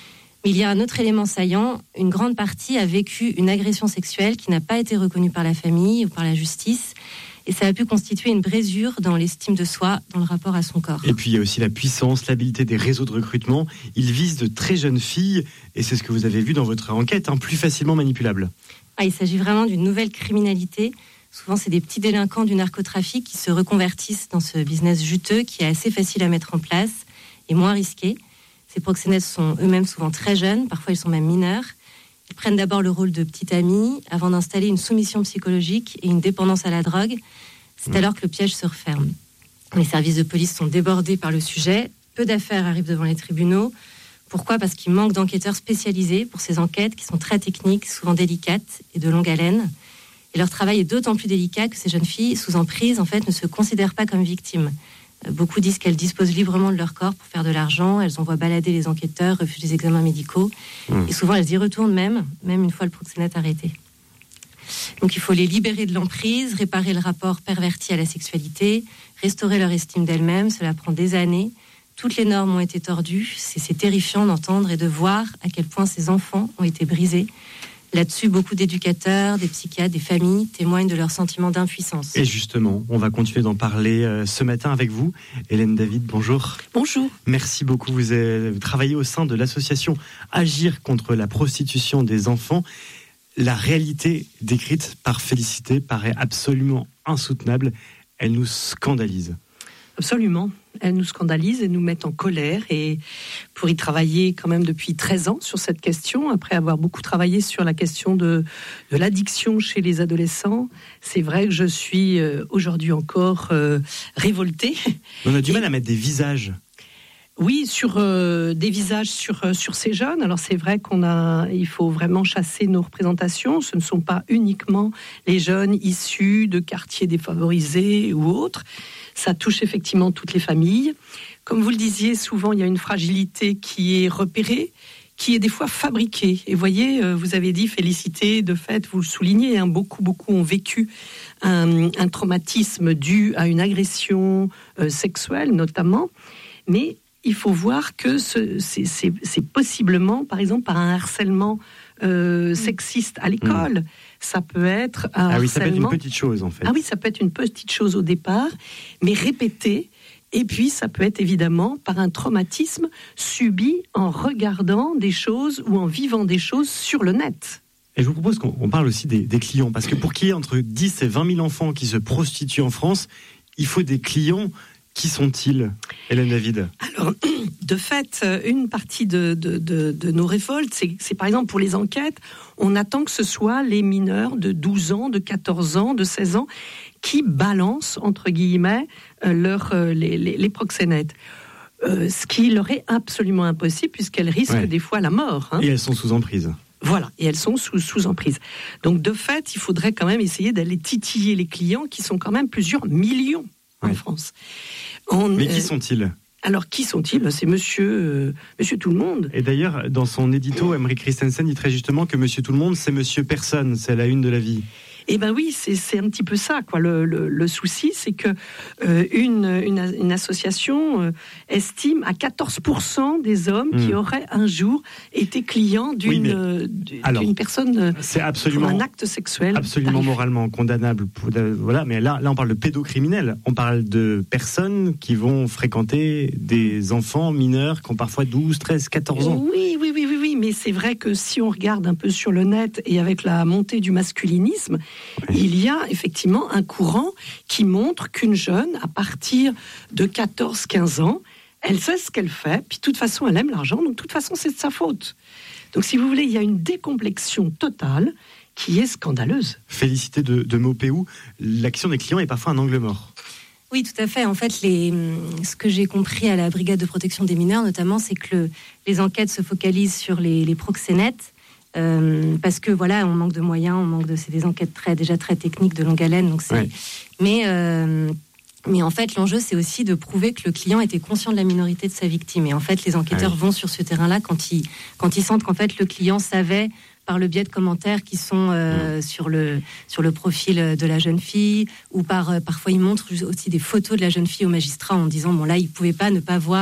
Mais il y a un autre élément saillant. Une grande partie a vécu une agression sexuelle qui n'a pas été reconnue par la famille ou par la justice. Et ça a pu constituer une brisure dans l'estime de soi, dans le rapport à son corps. Et puis il y a aussi la puissance, l'habileté des réseaux de recrutement. Ils visent de très jeunes filles, et c'est ce que vous avez vu dans votre enquête, hein, plus facilement manipulables. Ah, il s'agit vraiment d'une nouvelle criminalité. Souvent, c'est des petits délinquants du narcotrafic qui se reconvertissent dans ce business juteux qui est assez facile à mettre en place et moins risqué. Ces proxénètes sont eux-mêmes souvent très jeunes, parfois ils sont même mineurs. Ils prennent d'abord le rôle de petit ami avant d'installer une soumission psychologique et une dépendance à la drogue. C'est mmh. alors que le piège se referme. Les services de police sont débordés par le sujet. Peu d'affaires arrivent devant les tribunaux. Pourquoi ? Parce qu'il manque d'enquêteurs spécialisés pour ces enquêtes qui sont très techniques, souvent délicates et de longue haleine. Et leur travail est d'autant plus délicat que ces jeunes filles, sous emprise, en fait, ne se considèrent pas comme victimes. Beaucoup disent qu'elles disposent librement de leur corps pour faire de l'argent. Elles envoient balader les enquêteurs, refusent des examens médicaux. Mmh. Et souvent, elles y retournent même, même une fois le proxénète arrêté. Donc, il faut les libérer de l'emprise, réparer le rapport perverti à la sexualité, restaurer leur estime d'elles-mêmes. Cela prend des années. Toutes les normes ont été tordues. C'est, c'est terrifiant d'entendre et de voir à quel point ces enfants ont été brisés. Là-dessus, beaucoup d'éducateurs, des psychiatres, des familles témoignent de leur sentiment d'impuissance. Et justement, on va continuer d'en parler euh, ce matin avec vous. Hélène David, bonjour. Bonjour. Merci beaucoup. Vous avez travaillé au sein de l'association Agir contre la prostitution des enfants. La réalité décrite par Félicité paraît absolument insoutenable. Elle nous scandalise. Absolument. Elle nous scandalise et nous met en colère. Et pour y travailler quand même depuis treize ans sur cette question, après avoir beaucoup travaillé sur la question de, de l'addiction chez les adolescents, c'est vrai que je suis aujourd'hui encore euh, révoltée. On a du et... mal à mettre des visages. Oui, sur euh, des visages sur euh, sur ces jeunes. Alors c'est vrai qu'on a, il faut vraiment chasser nos représentations. Ce ne sont pas uniquement les jeunes issus de quartiers défavorisés ou autres. Ça touche effectivement toutes les familles. Comme vous le disiez, souvent il y a une fragilité qui est repérée, qui est des fois fabriquée. Et voyez, euh, vous avez dit Félicité, de fait, vous le soulignez, hein, beaucoup beaucoup ont vécu un, un traumatisme dû à une agression euh, sexuelle notamment, mais il faut voir que ce, c'est, c'est, c'est possiblement, par exemple, par un harcèlement euh, sexiste à l'école. Mmh. Ça peut être un ah oui, harcèlement... ça peut être une petite chose, en fait. Ah oui, ça peut être une petite chose au départ, mais répétée. Et puis, ça peut être évidemment par un traumatisme subi en regardant des choses ou en vivant des choses sur le net. Et je vous propose qu'on parle aussi des, des clients, parce que pour qu'il y ait entre dix et vingt mille enfants qui se prostituent en France, il faut des clients. Qui sont-ils, Hélène David ? Alors, de fait, une partie de, de, de, de nos révoltes, c'est, c'est par exemple pour les enquêtes, on attend que ce soit les mineurs de douze ans, de quatorze ans, de seize ans, qui balancent, entre guillemets, leur, les, les, les proxénètes. Euh, ce qui leur est absolument impossible, puisqu'elles risquent ouais. des fois la mort. Hein. Et elles sont sous emprise. Voilà, et elles sont sous, sous emprise. Donc, de fait, il faudrait quand même essayer d'aller titiller les clients, qui sont quand même plusieurs millions en ouais. France. On, Mais qui sont-ils ? euh, Alors, qui sont-ils ? C'est monsieur, euh, monsieur Tout-le-Monde. Et d'ailleurs, dans son édito, Emery Christensen dit très justement que monsieur Tout-le-Monde, c'est monsieur Personne, c'est la une de la vie. Eh ben oui, c'est, c'est un petit peu ça, quoi. Le, le, le souci, c'est que euh, une, une, une association euh, estime à quatorze pour cent des hommes mmh. qui auraient un jour été clients d'une, oui, euh, d'une alors, personne euh, c'est absolument, pour un acte sexuel. Absolument tarif. moralement condamnable. Pour, euh, voilà, mais là, là, on parle de pédocriminels. On parle de personnes qui vont fréquenter des enfants mineurs qui ont parfois douze, treize, quatorze ans. Oui, oui, oui, oui, oui, mais c'est vrai que si on regarde un peu sur le net et avec la montée du masculinisme, oui. il y a effectivement un courant qui montre qu'une jeune, à partir de quatorze à quinze ans, elle sait ce qu'elle fait, puis de toute façon, elle aime l'argent, donc de toute façon, c'est de sa faute. Donc, si vous voulez, il y a une décomplexion totale qui est scandaleuse. Félicité de, de Maupeou, l'action des clients est parfois un angle mort. Oui, tout à fait. En fait, les, ce que j'ai compris à la brigade de protection des mineurs, notamment, c'est que le, les enquêtes se focalisent sur les, les proxénètes. Euh, parce que voilà, on manque de moyens, on manque de, c'est des enquêtes très, déjà très techniques de longue haleine, donc c'est. Ouais. Mais euh, mais en fait, l'enjeu c'est aussi de prouver que le client était conscient de la minorité de sa victime. Et en fait, les enquêteurs ouais. vont sur ce terrain-là quand ils quand ils sentent qu'en fait le client savait par le biais de commentaires qui sont euh, mmh. sur le sur le profil de la jeune fille, ou par euh, parfois ils montrent aussi des photos de la jeune fille au magistrat en disant bon là il pouvait pas ne pas voir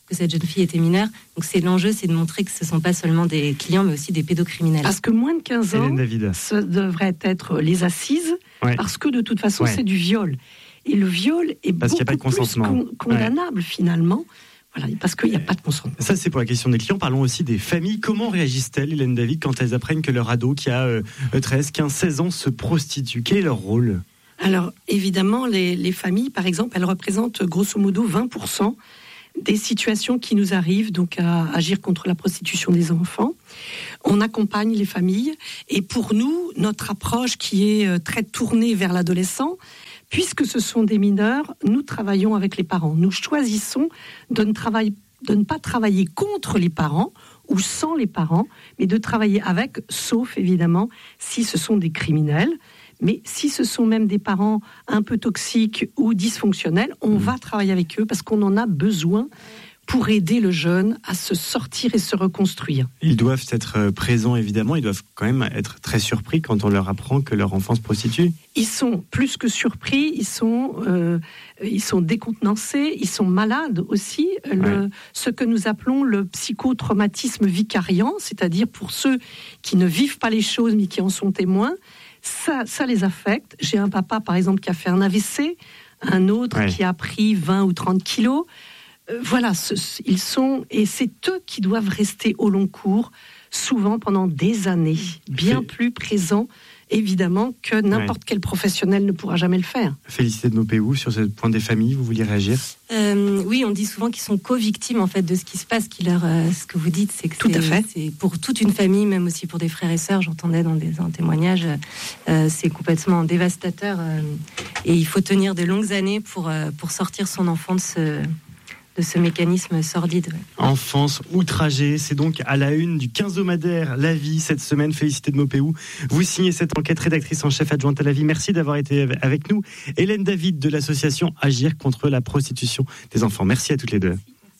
que cette jeune fille était mineure. Donc c'est l'enjeu, c'est de montrer que ce ne sont pas seulement des clients, mais aussi des pédocriminels. Parce que moins de quinze ans, ce devrait être les assises, ouais. parce que de toute façon, ouais. c'est du viol. Et le viol est parce beaucoup qu'il y a pas de consentement. plus con- condamnable, ouais. finalement. Voilà, parce qu'il n'y a pas de consentement. Ça, c'est pour la question des clients. Parlons aussi des familles. Comment réagissent-elles, Hélène David, quand elles apprennent que leur ado, qui a euh, treize, quinze, seize ans, se prostitue? Quel est leur rôle? Alors, évidemment, les, les familles, par exemple, elles représentent grosso modo vingt pour cent des situations qui nous arrivent, donc à agir contre la prostitution des enfants. On accompagne les familles. Et pour nous, notre approche qui est très tournée vers l'adolescent, puisque ce sont des mineurs, nous travaillons avec les parents. Nous choisissons de ne, travailler, de ne pas travailler contre les parents ou sans les parents, mais de travailler avec, sauf évidemment si ce sont des criminels. Mais si ce sont même des parents un peu toxiques ou dysfonctionnels, on va travailler avec eux parce qu'on en a besoin pour aider le jeune à se sortir et se reconstruire. Ils doivent être présents, évidemment. Ils doivent quand même être très surpris quand on leur apprend que leur enfant se prostitue. Ils sont plus que surpris, ils sont, euh, ils sont décontenancés, ils sont malades aussi. Le, ouais. Ce que nous appelons le psychotraumatisme vicariant, c'est-à-dire pour ceux qui ne vivent pas les choses mais qui en sont témoins, ça, ça les affecte. J'ai un papa, par exemple, qui a fait un A V C, un autre ouais. qui a pris vingt ou trente kilos. Euh, voilà, ce, ils sont, et c'est eux qui doivent rester au long cours, souvent pendant des années, bien c'est... plus présents, évidemment, que n'importe ouais. quel professionnel ne pourra jamais le faire. Félicité de Nopéou, sur ce point des familles, vous vouliez réagir ? euh, Oui, on dit souvent qu'ils sont co-victimes en fait, de ce qui se passe. Qui leur, euh, ce que vous dites, c'est que Tout c'est, à fait. c'est pour toute une famille, même aussi pour des frères et sœurs, j'entendais dans des dans témoignages, euh, c'est complètement dévastateur. Euh, et il faut tenir de longues années pour, euh, pour sortir son enfant de ce... de ce mécanisme sordide. Enfance outragée, c'est donc à la une du quinzomadaire La Vie cette semaine. Félicité de Mopéou. Vous signez cette enquête, rédactrice en chef adjointe à La Vie. Merci d'avoir été avec nous. Hélène David de l'association Agir contre la prostitution des enfants. Merci à toutes les deux.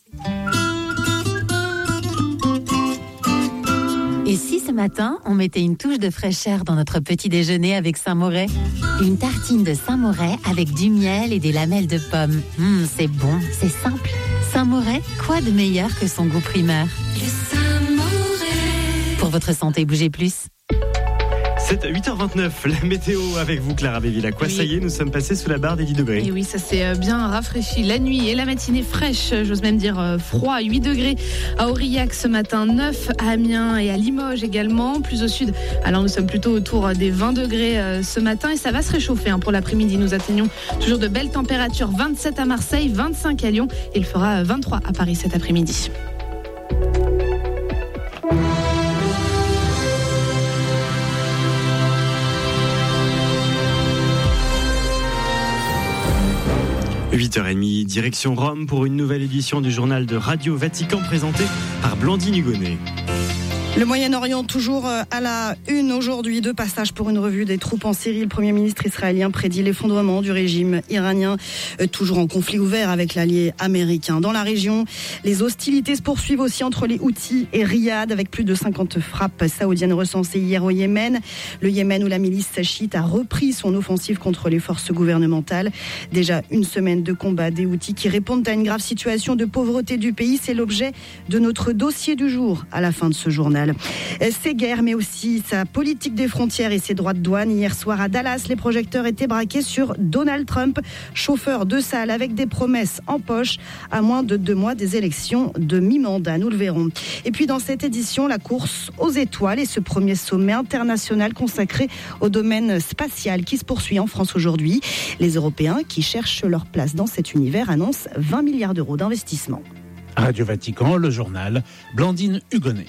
Et si ce matin, on mettait une touche de fraîcheur dans notre petit déjeuner avec Saint-Moret? Une tartine de Saint-Moret avec du miel et des lamelles de pommes. Mmh, c'est bon, c'est simple. Saint-Moret, quoi de meilleur que son goût primaire? Le Saint-Moret. Pour votre santé, bougez plus. C'est à huit heures vingt-neuf, la météo avec vous, Clara Béville-Lacroix. Oui. Ça y est, nous sommes passés sous la barre des dix degrés. Et oui, ça s'est bien rafraîchi. La nuit et la matinée fraîche, j'ose même dire froid. huit degrés à Aurillac ce matin, neuf à Amiens et à Limoges également. Plus au sud, alors nous sommes plutôt autour des vingt degrés ce matin. Et ça va se réchauffer pour l'après-midi. Nous atteignons toujours de belles températures. vingt-sept à Marseille, vingt-cinq à Lyon. Et il fera vingt-trois à Paris cet après-midi. huit heures trente, direction Rome pour une nouvelle édition du journal de Radio Vatican présenté par Blandine Hugonnet. Le Moyen-Orient toujours à la une aujourd'hui, de passage pour une revue des troupes en Syrie. Le Premier ministre israélien prédit l'effondrement du régime iranien, toujours en conflit ouvert avec l'allié américain. Dans la région, les hostilités se poursuivent aussi entre les Houthis et Riyad, avec plus de cinquante frappes saoudiennes recensées hier au Yémen. Le Yémen, où la milice chiite a repris son offensive contre les forces gouvernementales. Déjà une semaine de combat des Houthis qui répondent à une grave situation de pauvreté du pays. C'est l'objet de notre dossier du jour à la fin de ce journal. Ses guerres, mais aussi sa politique des frontières et ses droits de douane. Hier soir à Dallas, les projecteurs étaient braqués sur Donald Trump, chauffeur de salle avec des promesses en poche à moins de deux mois des élections de mi-mandat. Nous le verrons. Et puis dans cette édition, la course aux étoiles et ce premier sommet international consacré au domaine spatial qui se poursuit en France aujourd'hui. Les Européens qui cherchent leur place dans cet univers annoncent vingt milliards d'euros d'investissement. Radio Vatican, le journal, Blandine Hugonnet.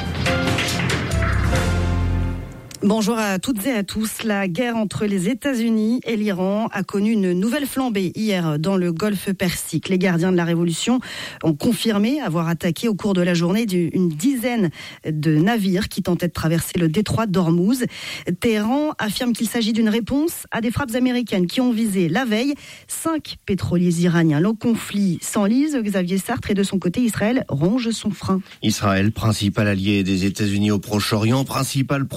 Bonjour à toutes et à tous. La guerre entre les États-Unis et l'Iran a connu une nouvelle flambée hier dans le Golfe Persique. Les gardiens de la Révolution ont confirmé avoir attaqué au cours de la journée une dizaine de navires qui tentaient de traverser le détroit d'Ormuz. Téhéran affirme qu'il s'agit d'une réponse à des frappes américaines qui ont visé la veille cinq pétroliers iraniens. Le conflit s'enlise. Xavier Sartre, et de son côté, Israël ronge son frein. Israël, principal allié des États-Unis au Proche-Orient, principal promoteur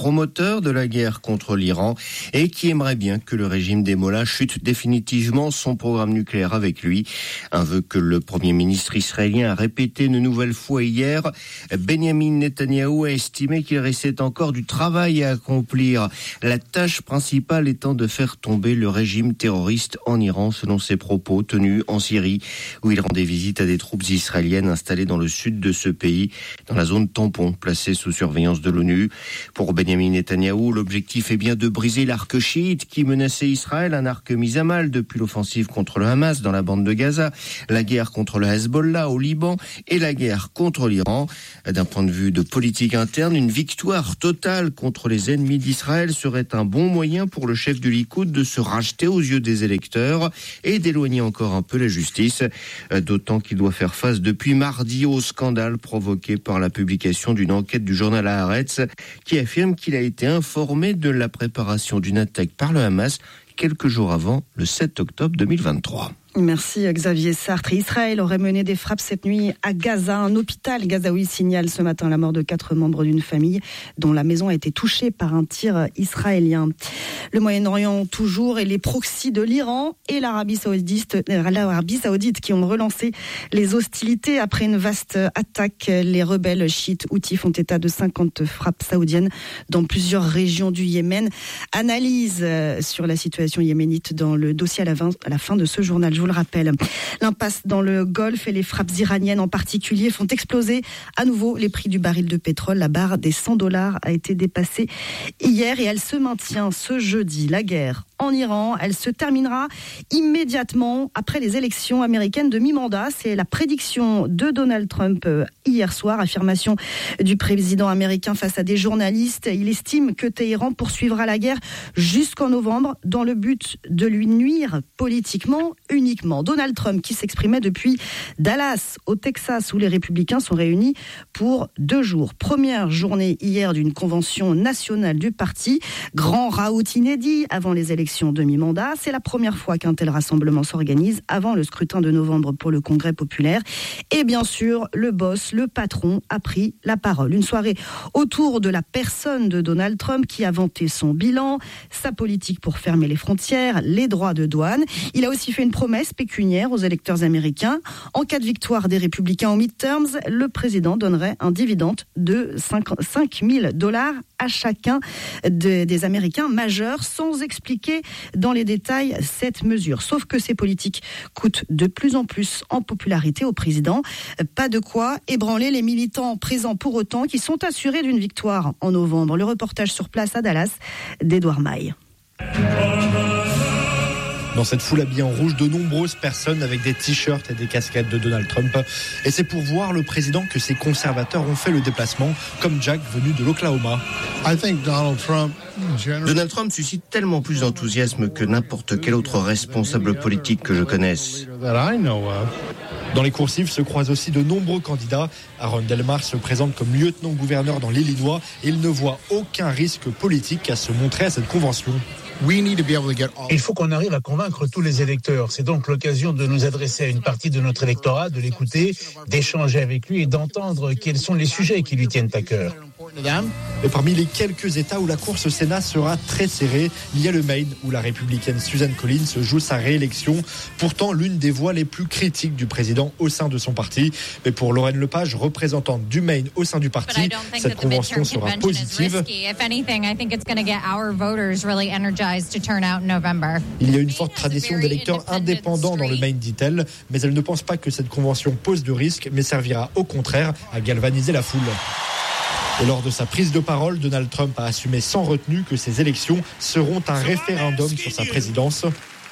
peur de la guerre contre l'Iran et qui aimerait bien que le régime des Mollahs chute définitivement son programme nucléaire avec lui. Un vœu que le Premier ministre israélien a répété une nouvelle fois hier. Benjamin Netanyahou a estimé qu'il restait encore du travail à accomplir. La tâche principale étant de faire tomber le régime terroriste en Iran, selon ses propos tenus en Syrie, où il rendait visite à des troupes israéliennes installées dans le sud de ce pays, dans la zone tampon, placée sous surveillance de l'ONU. Pour Benjamin Netanyahou, l'objectif est bien de briser l'arc chiite qui menaçait Israël, un arc mis à mal depuis l'offensive contre le Hamas dans la bande de Gaza, la guerre contre le Hezbollah au Liban et la guerre contre l'Iran. D'un point de vue de politique interne, une victoire totale contre les ennemis d'Israël serait un bon moyen pour le chef du Likoud de se racheter aux yeux des électeurs et d'éloigner encore un peu la justice, d'autant qu'il doit faire face depuis mardi au scandale provoqué par la publication d'une enquête du journal Haaretz qui affirme qu'il a été informé de la préparation d'une attaque par le Hamas quelques jours avant, le sept octobre deux mille vingt-trois. Merci Xavier Sartre. Israël aurait mené des frappes cette nuit à Gaza. Un hôpital gazaoui signale ce matin la mort de quatre membres d'une famille dont la maison a été touchée par un tir israélien. Le Moyen-Orient toujours et les proxys de l'Iran et l'Arabie saoudite, l'Arabie saoudite qui ont relancé les hostilités après une vaste attaque. Les rebelles chiites houthis font état de cinquante frappes saoudiennes dans plusieurs régions du Yémen. Analyse sur la situation yéménite dans le dossier à la fin, à la fin de ce journal. Je vous le rappelle. L'impasse dans le Golfe et les frappes iraniennes en particulier font exploser à nouveau les prix du baril de pétrole. La barre des cent dollars a été dépassée hier et elle se maintient ce jeudi. La guerre en Iran, elle se terminera immédiatement après les élections américaines de mi-mandat. C'est la prédiction de Donald Trump hier soir. Affirmation du président américain face à des journalistes. Il estime que Téhéran poursuivra la guerre jusqu'en novembre dans le but de lui nuire politiquement uniquement. Donald Trump qui s'exprimait depuis Dallas au Texas où les républicains sont réunis pour deux jours. Première journée hier d'une convention nationale du parti. Grand raout inédit avant les élections demi-mandat. C'est la première fois qu'un tel rassemblement s'organise avant le scrutin de novembre pour le Congrès populaire. Et bien sûr, le boss, le patron, a pris la parole. Une soirée autour de la personne de Donald Trump qui a vanté son bilan, sa politique pour fermer les frontières, les droits de douane. Il a aussi fait une promesse pécuniaire aux électeurs américains. En cas de victoire des républicains aux midterms, le président donnerait un dividende de cinq mille dollars à chacun de, des Américains majeurs, sans expliquer dans les détails cette mesure. Sauf que ces politiques coûtent de plus en plus en popularité au président. Pas de quoi ébranler les militants présents pour autant, qui sont assurés d'une victoire en novembre. Le reportage sur place à Dallas d'Edouard Maille. Dans cette foule habillée en rouge, de nombreuses personnes avec des t-shirts et des casquettes de Donald Trump. Et c'est pour voir le président que ses conservateurs ont fait le déplacement, comme Jack venu de l'Oklahoma. I think Donald Trump... Donald Trump suscite tellement plus d'enthousiasme que n'importe quel autre responsable politique que je connaisse. Dans les coursives se croisent aussi de nombreux candidats. Aaron Delmar se présente comme lieutenant-gouverneur dans l'Illinois et il ne voit aucun risque politique à se montrer à cette convention. Il faut qu'on arrive à convaincre tous les électeurs. C'est donc l'occasion de nous adresser à une partie de notre électorat, de l'écouter, d'échanger avec lui et d'entendre quels sont les sujets qui lui tiennent à cœur. Et parmi les quelques États où la course au Sénat sera très serrée, il y a le Maine où la républicaine Susan Collins joue sa réélection, pourtant l'une des voix les plus critiques du président au sein de son parti. Mais pour Lorraine Lepage, représentante du Maine au sein du parti, cette convention sera positive. Il y a une forte tradition d'électeurs indépendants dans le Maine, dit-elle, mais elle ne pense pas que cette convention pose de risque, mais servira au contraire à galvaniser la foule. Et lors de sa prise de parole, Donald Trump a assumé sans retenue que ces élections seront un référendum sur sa présidence.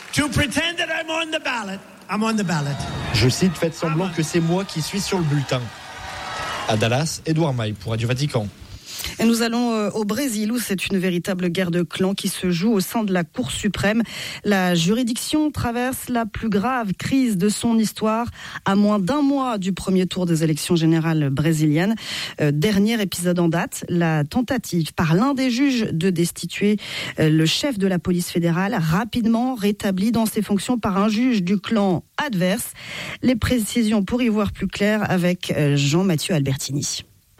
Je cite, faites semblant que c'est moi qui suis sur le bulletin. À Dallas, Edouard Maille pour Radio Vatican. Et nous allons au Brésil où c'est une véritable guerre de clans qui se joue au sein de la Cour suprême. La juridiction traverse la plus grave crise de son histoire à moins d'un mois du premier tour des élections générales brésiliennes. Euh, dernier épisode en date, la tentative par l'un des juges de destituer euh, le chef de la police fédérale, rapidement rétabli dans ses fonctions par un juge du clan adverse. Les précisions pour y voir plus clair avec euh, Jean-Mathieu Albertini.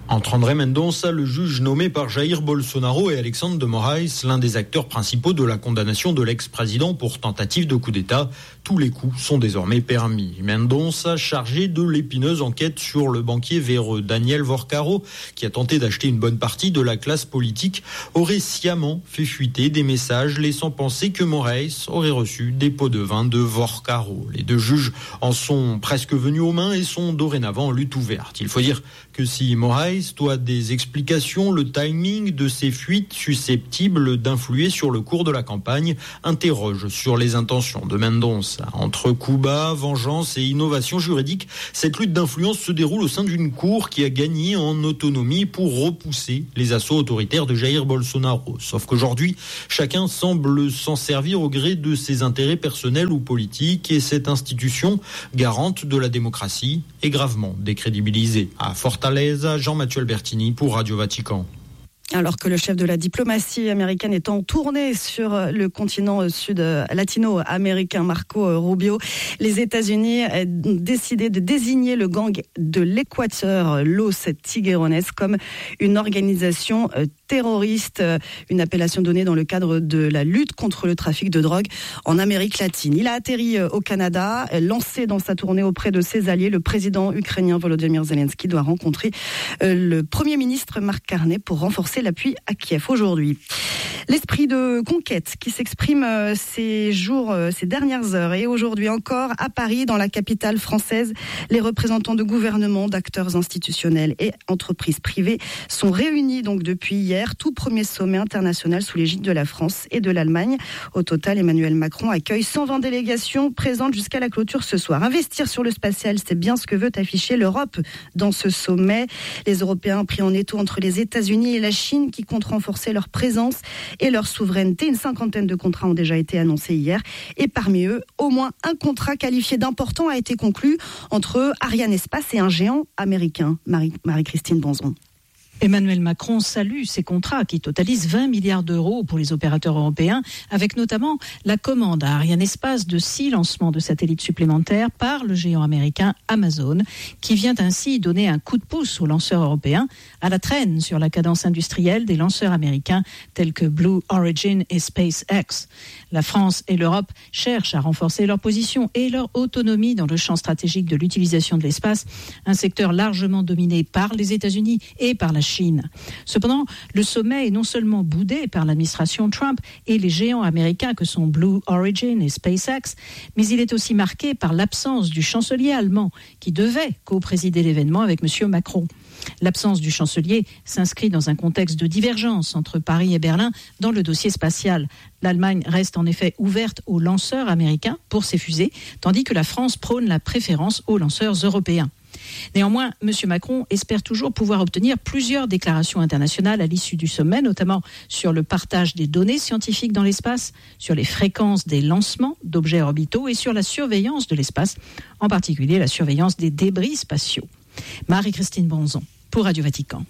Entre André Mendonça, le juge nommé par Jair Bolsonaro, et Alexandre de Moraes, l'un des acteurs principaux de la condamnation de l'ex-président pour tentative de coup d'État, tous les coups sont désormais permis. Mendonça, chargé de l'épineuse enquête sur le banquier véreux Daniel Vorcaro, qui a tenté d'acheter une bonne partie de la classe politique, aurait sciemment fait fuiter des messages laissant penser que Moraes aurait reçu des pots de vin de Vorcaro. Les deux juges en sont presque venus aux mains et sont dorénavant en lutte ouverte. Il faut dire que si Moraes doit des explications, le timing de ces fuites susceptibles d'influer sur le cours de la campagne interroge sur les intentions de Mendonça. Entre coups bas, vengeance et innovation juridique, cette lutte d'influence se déroule au sein d'une cour qui a gagné en autonomie pour repousser les assauts autoritaires de Jair Bolsonaro. Sauf qu'aujourd'hui, chacun semble s'en servir au gré de ses intérêts personnels ou politiques, et cette institution, garante de la démocratie, est gravement décrédibilisée. À Fortaleza, Jean-Mathieu Albertini pour Radio Vatican. Alors que le chef de la diplomatie américaine est en tournée sur le continent sud latino-américain, Marco Rubio, les États-Unis ont décidé de désigner le gang de l'Équateur, Los Tiguerones, comme une organisation terroriste, une appellation donnée dans le cadre de la lutte contre le trafic de drogue en Amérique latine. Il a atterri au Canada, lancé dans sa tournée auprès de ses alliés. Le président ukrainien Volodymyr Zelensky doit rencontrer le Premier ministre Mark Carney pour renforcer l'appui à Kiev aujourd'hui. L'esprit de conquête qui s'exprime ces jours, ces dernières heures et aujourd'hui encore à Paris, dans la capitale française, les représentants de gouvernements, d'acteurs institutionnels et entreprises privées sont réunis donc depuis hier. Tout premier sommet international sous l'égide de la France et de l'Allemagne. Au total, Emmanuel Macron accueille cent vingt délégations présentes jusqu'à la clôture ce soir. Investir sur le spatial, c'est bien ce que veut afficher l'Europe dans ce sommet. Les Européens pris en étau entre les États-Unis et la Chine qui comptent renforcer leur présence et leur souveraineté. Une cinquantaine de contrats ont déjà été annoncés hier et parmi eux, au moins un contrat qualifié d'important a été conclu entre Ariane Espace et un géant américain. Marie, Marie-Christine Bonzon. Emmanuel Macron salue ces contrats qui totalisent vingt milliards d'euros pour les opérateurs européens, avec notamment la commande à Ariane Espace de six lancements de satellites supplémentaires par le géant américain Amazon, qui vient ainsi donner un coup de pouce aux lanceurs européens à la traîne sur la cadence industrielle des lanceurs américains tels que Blue Origin et SpaceX. La France et l'Europe cherchent à renforcer leur position et leur autonomie dans le champ stratégique de l'utilisation de l'espace, un secteur largement dominé par les États-Unis et par la Chine. Cependant, le sommet est non seulement boudé par l'administration Trump et les géants américains que sont Blue Origin et SpaceX, mais il est aussi marqué par l'absence du chancelier allemand qui devait co-présider l'événement avec M. Macron. L'absence du chancelier s'inscrit dans un contexte de divergence entre Paris et Berlin dans le dossier spatial. L'Allemagne reste en effet ouverte aux lanceurs américains pour ses fusées, tandis que la France prône la préférence aux lanceurs européens. Néanmoins, M. Macron espère toujours pouvoir obtenir plusieurs déclarations internationales à l'issue du sommet, notamment sur le partage des données scientifiques dans l'espace, sur les fréquences des lancements d'objets orbitaux et sur la surveillance de l'espace, en particulier la surveillance des débris spatiaux. Marie-Christine Bonzon, pour Radio Vatican.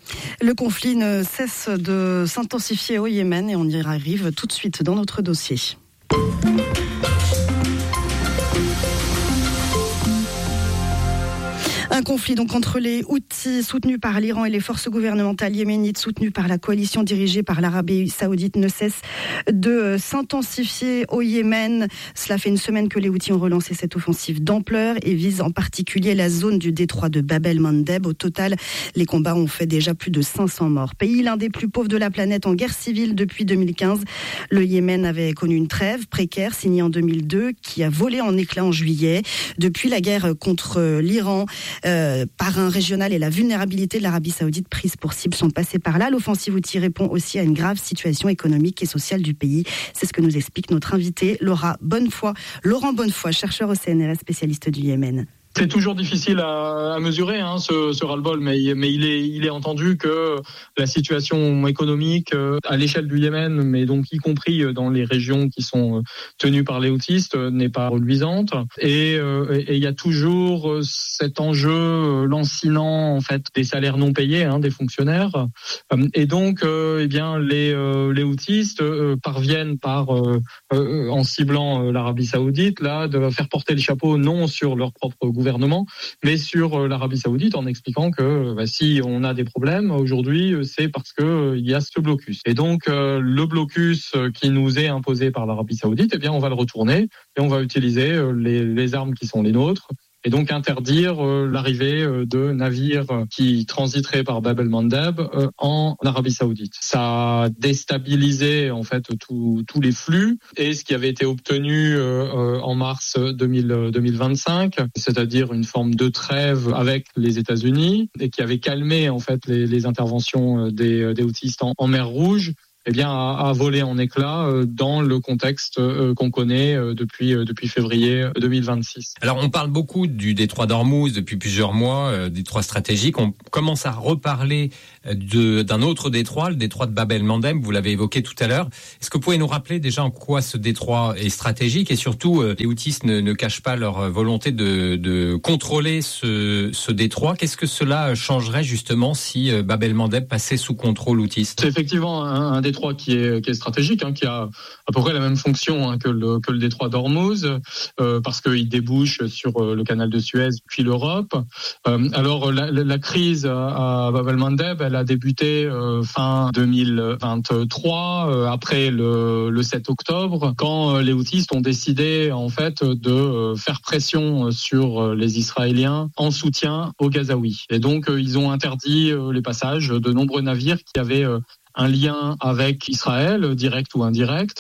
Le conflit ne cesse de s'intensifier au Yémen et on y arrive tout de suite dans notre dossier. Un conflit donc entre les Houthis soutenus par l'Iran et les forces gouvernementales yéménites soutenues par la coalition dirigée par l'Arabie Saoudite ne cesse de s'intensifier au Yémen. Cela fait une semaine que les Houthis ont relancé cette offensive d'ampleur et visent en particulier la zone du détroit de Bab el-Mandeb. Au total, les combats ont fait déjà plus de cinq cents morts. Pays l'un des plus pauvres de la planète en guerre civile depuis deux mille quinze. Le Yémen avait connu une trêve précaire signée en deux mille deux qui a volé en éclats en juillet. Depuis la guerre contre l'Iran, Euh, par un régional et la vulnérabilité de l'Arabie Saoudite prise pour cible sont passés par là. L'offensive Houthi répond aussi à une grave situation économique et sociale du pays. C'est ce que nous explique notre invité Laura Bonnefoy, Laurent Bonnefoy, chercheur au C N R S, spécialiste du Yémen. C'est toujours difficile à, à mesurer hein, ce, ce ras-le-bol, mais, mais il est, il est entendu que la situation économique euh, à l'échelle du Yémen, mais donc y compris dans les régions qui sont tenues par les houthis, n'est pas reluisante. Et euh, il y a toujours cet enjeu lancinant en fait des salaires non payés hein, des fonctionnaires. Et donc, euh, eh bien, les, euh, les houthis euh, parviennent par, euh, euh, en ciblant euh, l'Arabie Saoudite, là, de faire porter le chapeau non sur leur propre gouvernement, gouvernement, mais sur euh, l'Arabie Saoudite, en expliquant que bah, si on a des problèmes aujourd'hui, c'est parce que euh, il y a ce blocus. Et donc euh, le blocus qui nous est imposé par l'Arabie Saoudite, eh bien on va le retourner et on va utiliser euh, les, les armes qui sont les nôtres. Et donc interdire euh, l'arrivée euh, de navires qui transiteraient par Bab el-Mandeb euh, en Arabie Saoudite. Ça a déstabilisé en fait tous les flux et ce qui avait été obtenu euh, euh, en mars deux mille vingt-cinq, c'est-à-dire une forme de trêve avec les États-Unis et qui avait calmé en fait les, les interventions des, des houthis en, en mer Rouge. Eh bien, a, a volé en éclats euh, dans le contexte euh, qu'on connaît euh, depuis euh, depuis février deux mille vingt-six. Alors, on parle beaucoup du détroit d'Ormuz depuis plusieurs mois, euh, détroit stratégique. On commence à reparler de, d'un autre détroit, le détroit de Bab el-Mandeb. Vous l'avez évoqué tout à l'heure. Est-ce que vous pouvez nous rappeler déjà en quoi ce détroit est stratégique et surtout, euh, les Houthis ne, ne cachent pas leur volonté de, de contrôler ce, ce détroit. Qu'est-ce que cela changerait justement si euh, Bab el-Mandeb passait sous contrôle houthiste ? C'est effectivement un, un détroit qui est, qui est stratégique, hein, qui a à peu près la même fonction hein, que, le, que le détroit d'Ormuz, euh, parce qu'il débouche sur euh, le canal de Suez puis l'Europe. Euh, alors la, la crise à, à Bab el-Mandeb, elle a débuté euh, fin deux mille vingt-trois, euh, après le, le sept octobre, quand euh, les houthis ont décidé en fait de euh, faire pression sur euh, les Israéliens en soutien aux Gazaouis. Et donc euh, ils ont interdit euh, les passages de nombreux navires qui avaient euh, un lien avec Israël, direct ou indirect,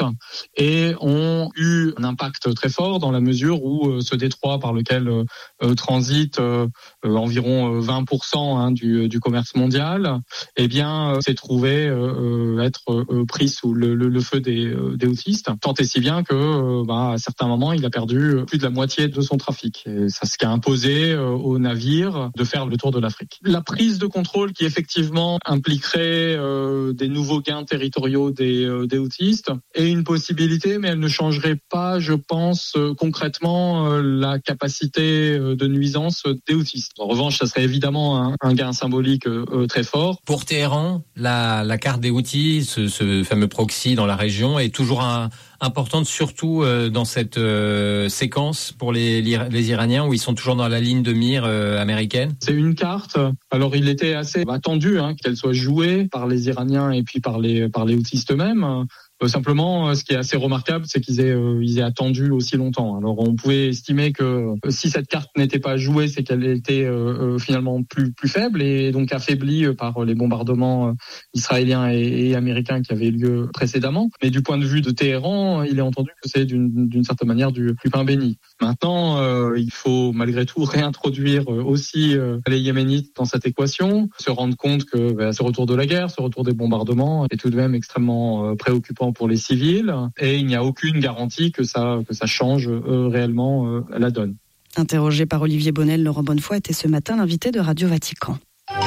et ont eu un impact très fort dans la mesure où euh, ce détroit par lequel euh, transite euh, environ vingt pour cent hein, du, du commerce mondial, eh bien, euh, s'est trouvé euh, être euh, pris sous le, le, le feu des, euh, des houthis, tant et si bien que, euh, bah, à certains moments, il a perdu plus de la moitié de son trafic. Et ça, ce qui a imposé euh, aux navires de faire le tour de l'Afrique. La prise de contrôle qui effectivement impliquerait euh, des des nouveaux gains territoriaux des, euh, des houthis est une possibilité, mais elle ne changerait pas, je pense, euh, concrètement euh, la capacité euh, de nuisance des houthis. En revanche, ça serait évidemment un, un gain symbolique euh, très fort. Pour Téhéran, la, la carte des houthis, ce, ce fameux proxy dans la région, est toujours un, importante, surtout euh, dans cette euh, séquence pour les, les Iraniens où ils sont toujours dans la ligne de mire euh, américaine. C'est une carte. Alors il était assez attendu hein, qu'elle soit jouée par les Iraniens et puis par les par les houthis eux-mêmes. Euh, simplement, ce qui est assez remarquable, c'est qu'ils aient, euh, ils aient attendu aussi longtemps. Alors, on pouvait estimer que euh, si cette carte n'était pas jouée, c'est qu'elle était euh, euh, finalement plus plus faible et donc affaiblie par les bombardements euh, israéliens et, et américains qui avaient lieu précédemment. Mais du point de vue de Téhéran, il est entendu que c'est d'une, d'une certaine manière du, du pain béni. Maintenant, euh, il faut malgré tout réintroduire aussi euh, les Yéménites dans cette équation, se rendre compte que bah, ce retour de la guerre, ce retour des bombardements est tout de même extrêmement euh, préoccupant pour les civils et il n'y a aucune garantie que ça, que ça change euh, réellement euh, la donne. Interrogé par Olivier Bonnel, Laurent Bonnefoy était ce matin l'invité de Radio Vatican.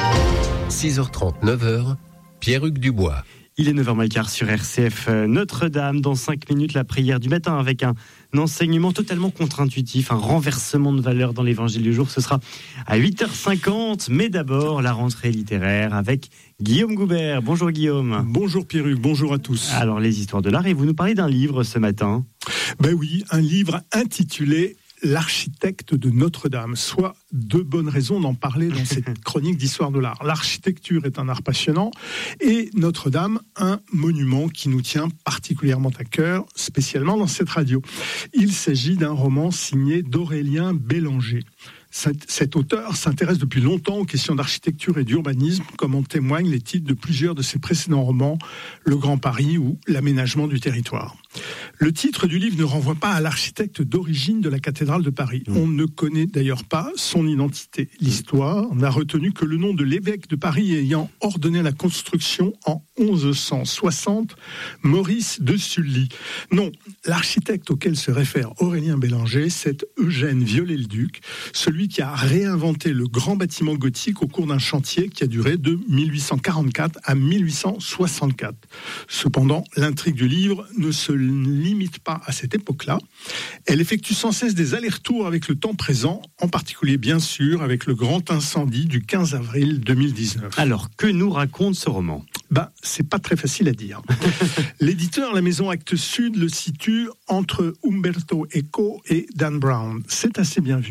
six heures trente, neuf heures, Pierre-Hugues Dubois. Il est neuf heures moins quart sur R C F Notre-Dame. Dans cinq minutes, la prière du matin avec un enseignement totalement contre-intuitif, un renversement de valeur dans l'évangile du jour. Ce sera à huit heures cinquante. Mais d'abord, la rentrée littéraire avec Guillaume Goubert. Bonjour Guillaume. Bonjour Pierre-Hugues, bonjour à tous. Alors, les histoires de l'art. Et vous nous parlez d'un livre ce matin. Ben oui, un livre intitulé L'architecte de Notre-Dame, soit deux bonnes raisons d'en parler dans cette chronique d'histoire de l'art. L'architecture est un art passionnant et Notre-Dame, un monument qui nous tient particulièrement à cœur, spécialement dans cette radio. Il s'agit d'un roman signé d'Aurélien Bélanger. Cet, cet auteur s'intéresse depuis longtemps aux questions d'architecture et d'urbanisme, comme en témoignent les titres de plusieurs de ses précédents romans, Le Grand Paris ou L'aménagement du territoire. Le titre du livre ne renvoie pas à l'architecte d'origine de la cathédrale de Paris. Mmh. On ne connaît d'ailleurs pas son identité. L'histoire n'a retenu que le nom de l'évêque de Paris ayant ordonné la construction en onze cent soixante, Maurice de Sully. Non, l'architecte auquel se réfère Aurélien Bélanger, c'est Eugène Viollet-le-Duc, celui qui a réinventé le grand bâtiment gothique au cours d'un chantier qui a duré de mille huit cent quarante-quatre à mille huit cent soixante-quatre. Cependant, l'intrigue du livre ne se limite pas à cette époque-là. Elle effectue sans cesse des allers-retours avec le temps présent, en particulier bien sûr avec le grand incendie du quinze avril deux mille dix-neuf. Alors, que nous raconte ce roman ? Ben, c'est pas très facile à dire. L'éditeur, la maison Actes Sud, le situe entre Umberto Eco et Dan Brown. C'est assez bien vu.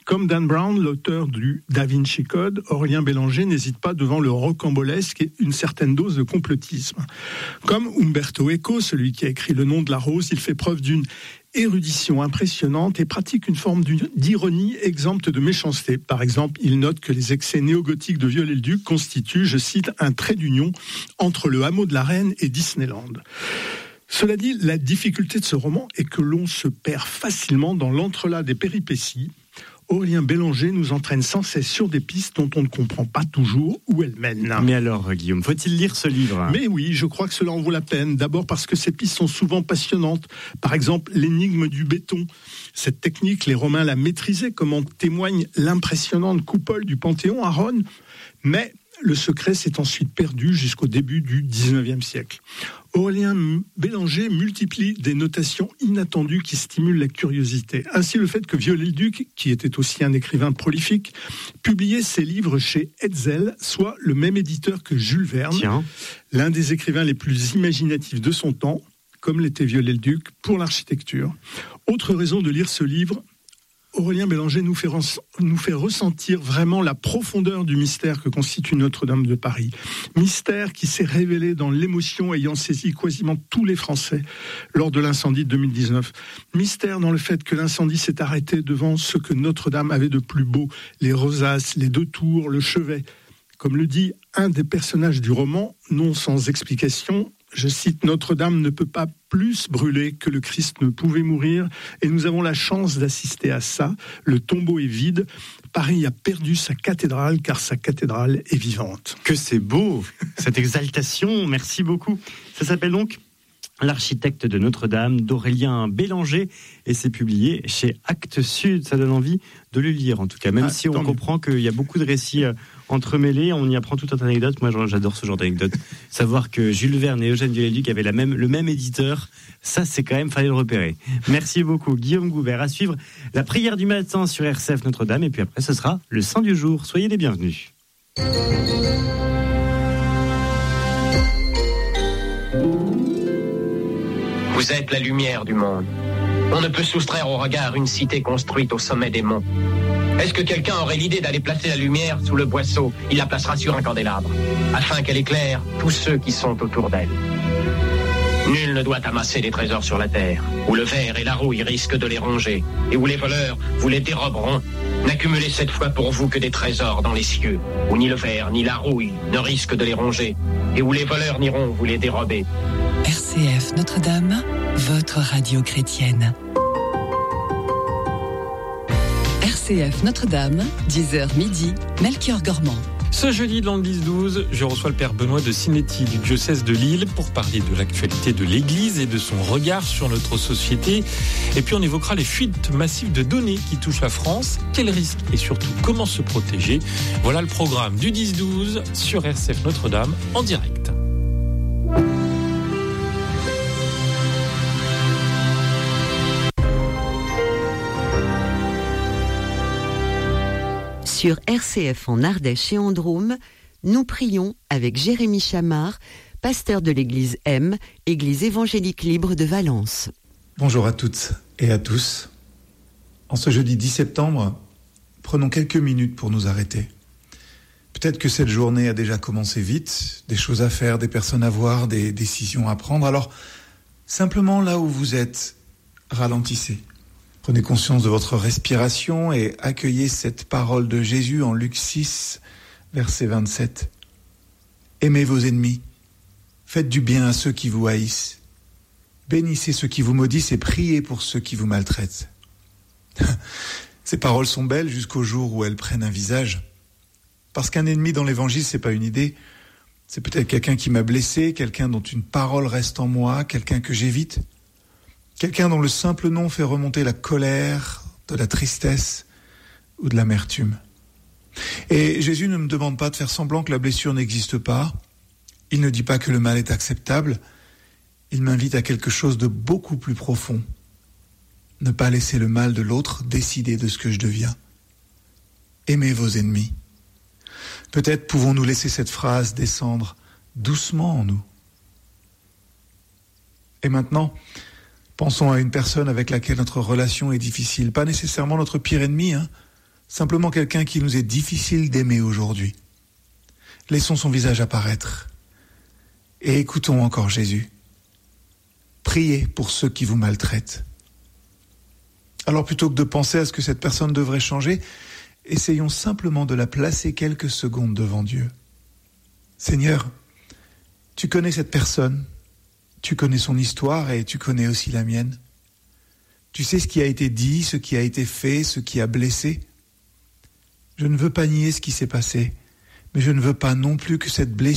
Comme Dan Brown, l'auteur du Da Vinci Code, Aurélien Bélanger n'hésite pas devant le rocambolesque et une certaine dose de complotisme. Comme Umberto Eco, celui qui a écrit Le nom de la rose, il fait preuve d'une érudition impressionnante et pratique une forme d'ironie exempte de méchanceté. Par exemple, il note que les excès néo-gothiques de Viollet-le-Duc constituent, je cite, un trait d'union entre le hameau de la Reine et Disneyland. Cela dit, la difficulté de ce roman est que l'on se perd facilement dans l'entrelac des péripéties. Aurélien Bélanger nous entraîne sans cesse sur des pistes dont on ne comprend pas toujours où elles mènent. Mais alors, Guillaume, faut-il lire ce livre ? Mais oui, je crois que cela en vaut la peine. D'abord parce que ces pistes sont souvent passionnantes. Par exemple, l'énigme du béton. Cette technique, les Romains la maîtrisaient, comme en témoigne l'impressionnante coupole du Panthéon à Rome. Mais le secret s'est ensuite perdu jusqu'au début du dix-neuvième siècle. Aurélien Bélanger multiplie des notations inattendues qui stimulent la curiosité. Ainsi, le fait que Viollet-le-Duc, qui était aussi un écrivain prolifique, publiait ses livres chez Hetzel, soit le même éditeur que Jules Verne, Tiens. l'un des écrivains les plus imaginatifs de son temps, comme l'était Viollet-le-Duc, pour l'architecture. Autre raison de lire ce livre, Aurélien Bélanger nous fait, nous fait ressentir vraiment la profondeur du mystère que constitue Notre-Dame de Paris. Mystère qui s'est révélé dans l'émotion ayant saisi quasiment tous les Français lors de l'incendie de deux mille dix-neuf. Mystère dans le fait que l'incendie s'est arrêté devant ce que Notre-Dame avait de plus beau, les rosaces, les deux tours, le chevet. Comme le dit un des personnages du roman, non sans explication, je cite, « Notre-Dame ne peut pas plus brûler que le Christ ne pouvait mourir, et nous avons la chance d'assister à ça. Le tombeau est vide. Paris a perdu sa cathédrale, car sa cathédrale est vivante. » Que c'est beau, cette exaltation, merci beaucoup. Ça s'appelle donc L'architecte de Notre-Dame d'Aurélien Bélanger, et c'est publié chez Actes Sud. Ça donne envie de le lire, en tout cas, même ah, si on mieux. comprend qu'il y a beaucoup de récits euh, entremêlés, on y apprend tout un tas d'anecdotes. Moi, j'adore ce genre d'anecdotes. Savoir que Jules Verne et Eugène Viollet-le-Duc avaient la même, le même éditeur, ça, c'est quand même, fallait le repérer. Merci beaucoup, Guillaume Goubert. À suivre la prière du matin sur R C F Notre-Dame, et puis après, ce sera le Saint du jour. Soyez les bienvenus. Vous êtes la lumière du monde. On ne peut soustraire au regard une cité construite au sommet des monts. Est-ce que quelqu'un aurait l'idée d'aller placer la lumière sous le boisseau ? Il la placera sur un candélabre, afin qu'elle éclaire tous ceux qui sont autour d'elle. Nul ne doit amasser des trésors sur la terre, où le ver et la rouille risquent de les ronger, et où les voleurs vous les déroberont. N'accumulez cette fois pour vous que des trésors dans les cieux, où ni le ver ni la rouille ne risquent de les ronger, et où les voleurs n'iront vous les dérober. R C F Notre-Dame, votre radio chrétienne. R C F Notre-Dame, dix heures midi, Melchior Gormand. Ce jeudi dans le dix douze, je reçois le père Benoît de Sinetti du diocèse de Lille pour parler de l'actualité de l'Église et de son regard sur notre société. Et puis on évoquera les fuites massives de données qui touchent la France, quels risques et surtout comment se protéger. Voilà le programme du dix douze sur R C F Notre-Dame en direct. Sur R C F en Ardèche et en Drôme, nous prions avec Jérémy Chamard, pasteur de l'église M, église évangélique libre de Valence. Bonjour à toutes et à tous. En ce jeudi dix septembre, prenons quelques minutes pour nous arrêter. Peut-être que cette journée a déjà commencé vite, des choses à faire, des personnes à voir, des décisions à prendre. Alors, simplement là où vous êtes, ralentissez. Prenez conscience de votre respiration et accueillez cette parole de Jésus en Luc six, verset vingt-sept. Aimez vos ennemis, faites du bien à ceux qui vous haïssent, bénissez ceux qui vous maudissent et priez pour ceux qui vous maltraitent. Ces paroles sont belles jusqu'au jour où elles prennent un visage. Parce qu'un ennemi dans l'évangile, c'est pas une idée. C'est peut-être quelqu'un qui m'a blessé, quelqu'un dont une parole reste en moi, quelqu'un que j'évite. Quelqu'un dont le simple nom fait remonter la colère, de la tristesse ou de l'amertume. Et Jésus ne me demande pas de faire semblant que la blessure n'existe pas. Il ne dit pas que le mal est acceptable. Il m'invite à quelque chose de beaucoup plus profond. Ne pas laisser le mal de l'autre décider de ce que je deviens. Aimez vos ennemis. Peut-être pouvons-nous laisser cette phrase descendre doucement en nous. Et maintenant, pensons à une personne avec laquelle notre relation est difficile. Pas nécessairement notre pire ennemi, hein, simplement quelqu'un qui nous est difficile d'aimer aujourd'hui. Laissons son visage apparaître et écoutons encore Jésus. Priez pour ceux qui vous maltraitent. Alors plutôt que de penser à ce que cette personne devrait changer, essayons simplement de la placer quelques secondes devant Dieu. Seigneur, tu connais cette personne, tu connais son histoire et tu connais aussi la mienne. Tu sais ce qui a été dit, ce qui a été fait, ce qui a blessé. Je ne veux pas nier ce qui s'est passé, mais je ne veux pas non plus que cette blessure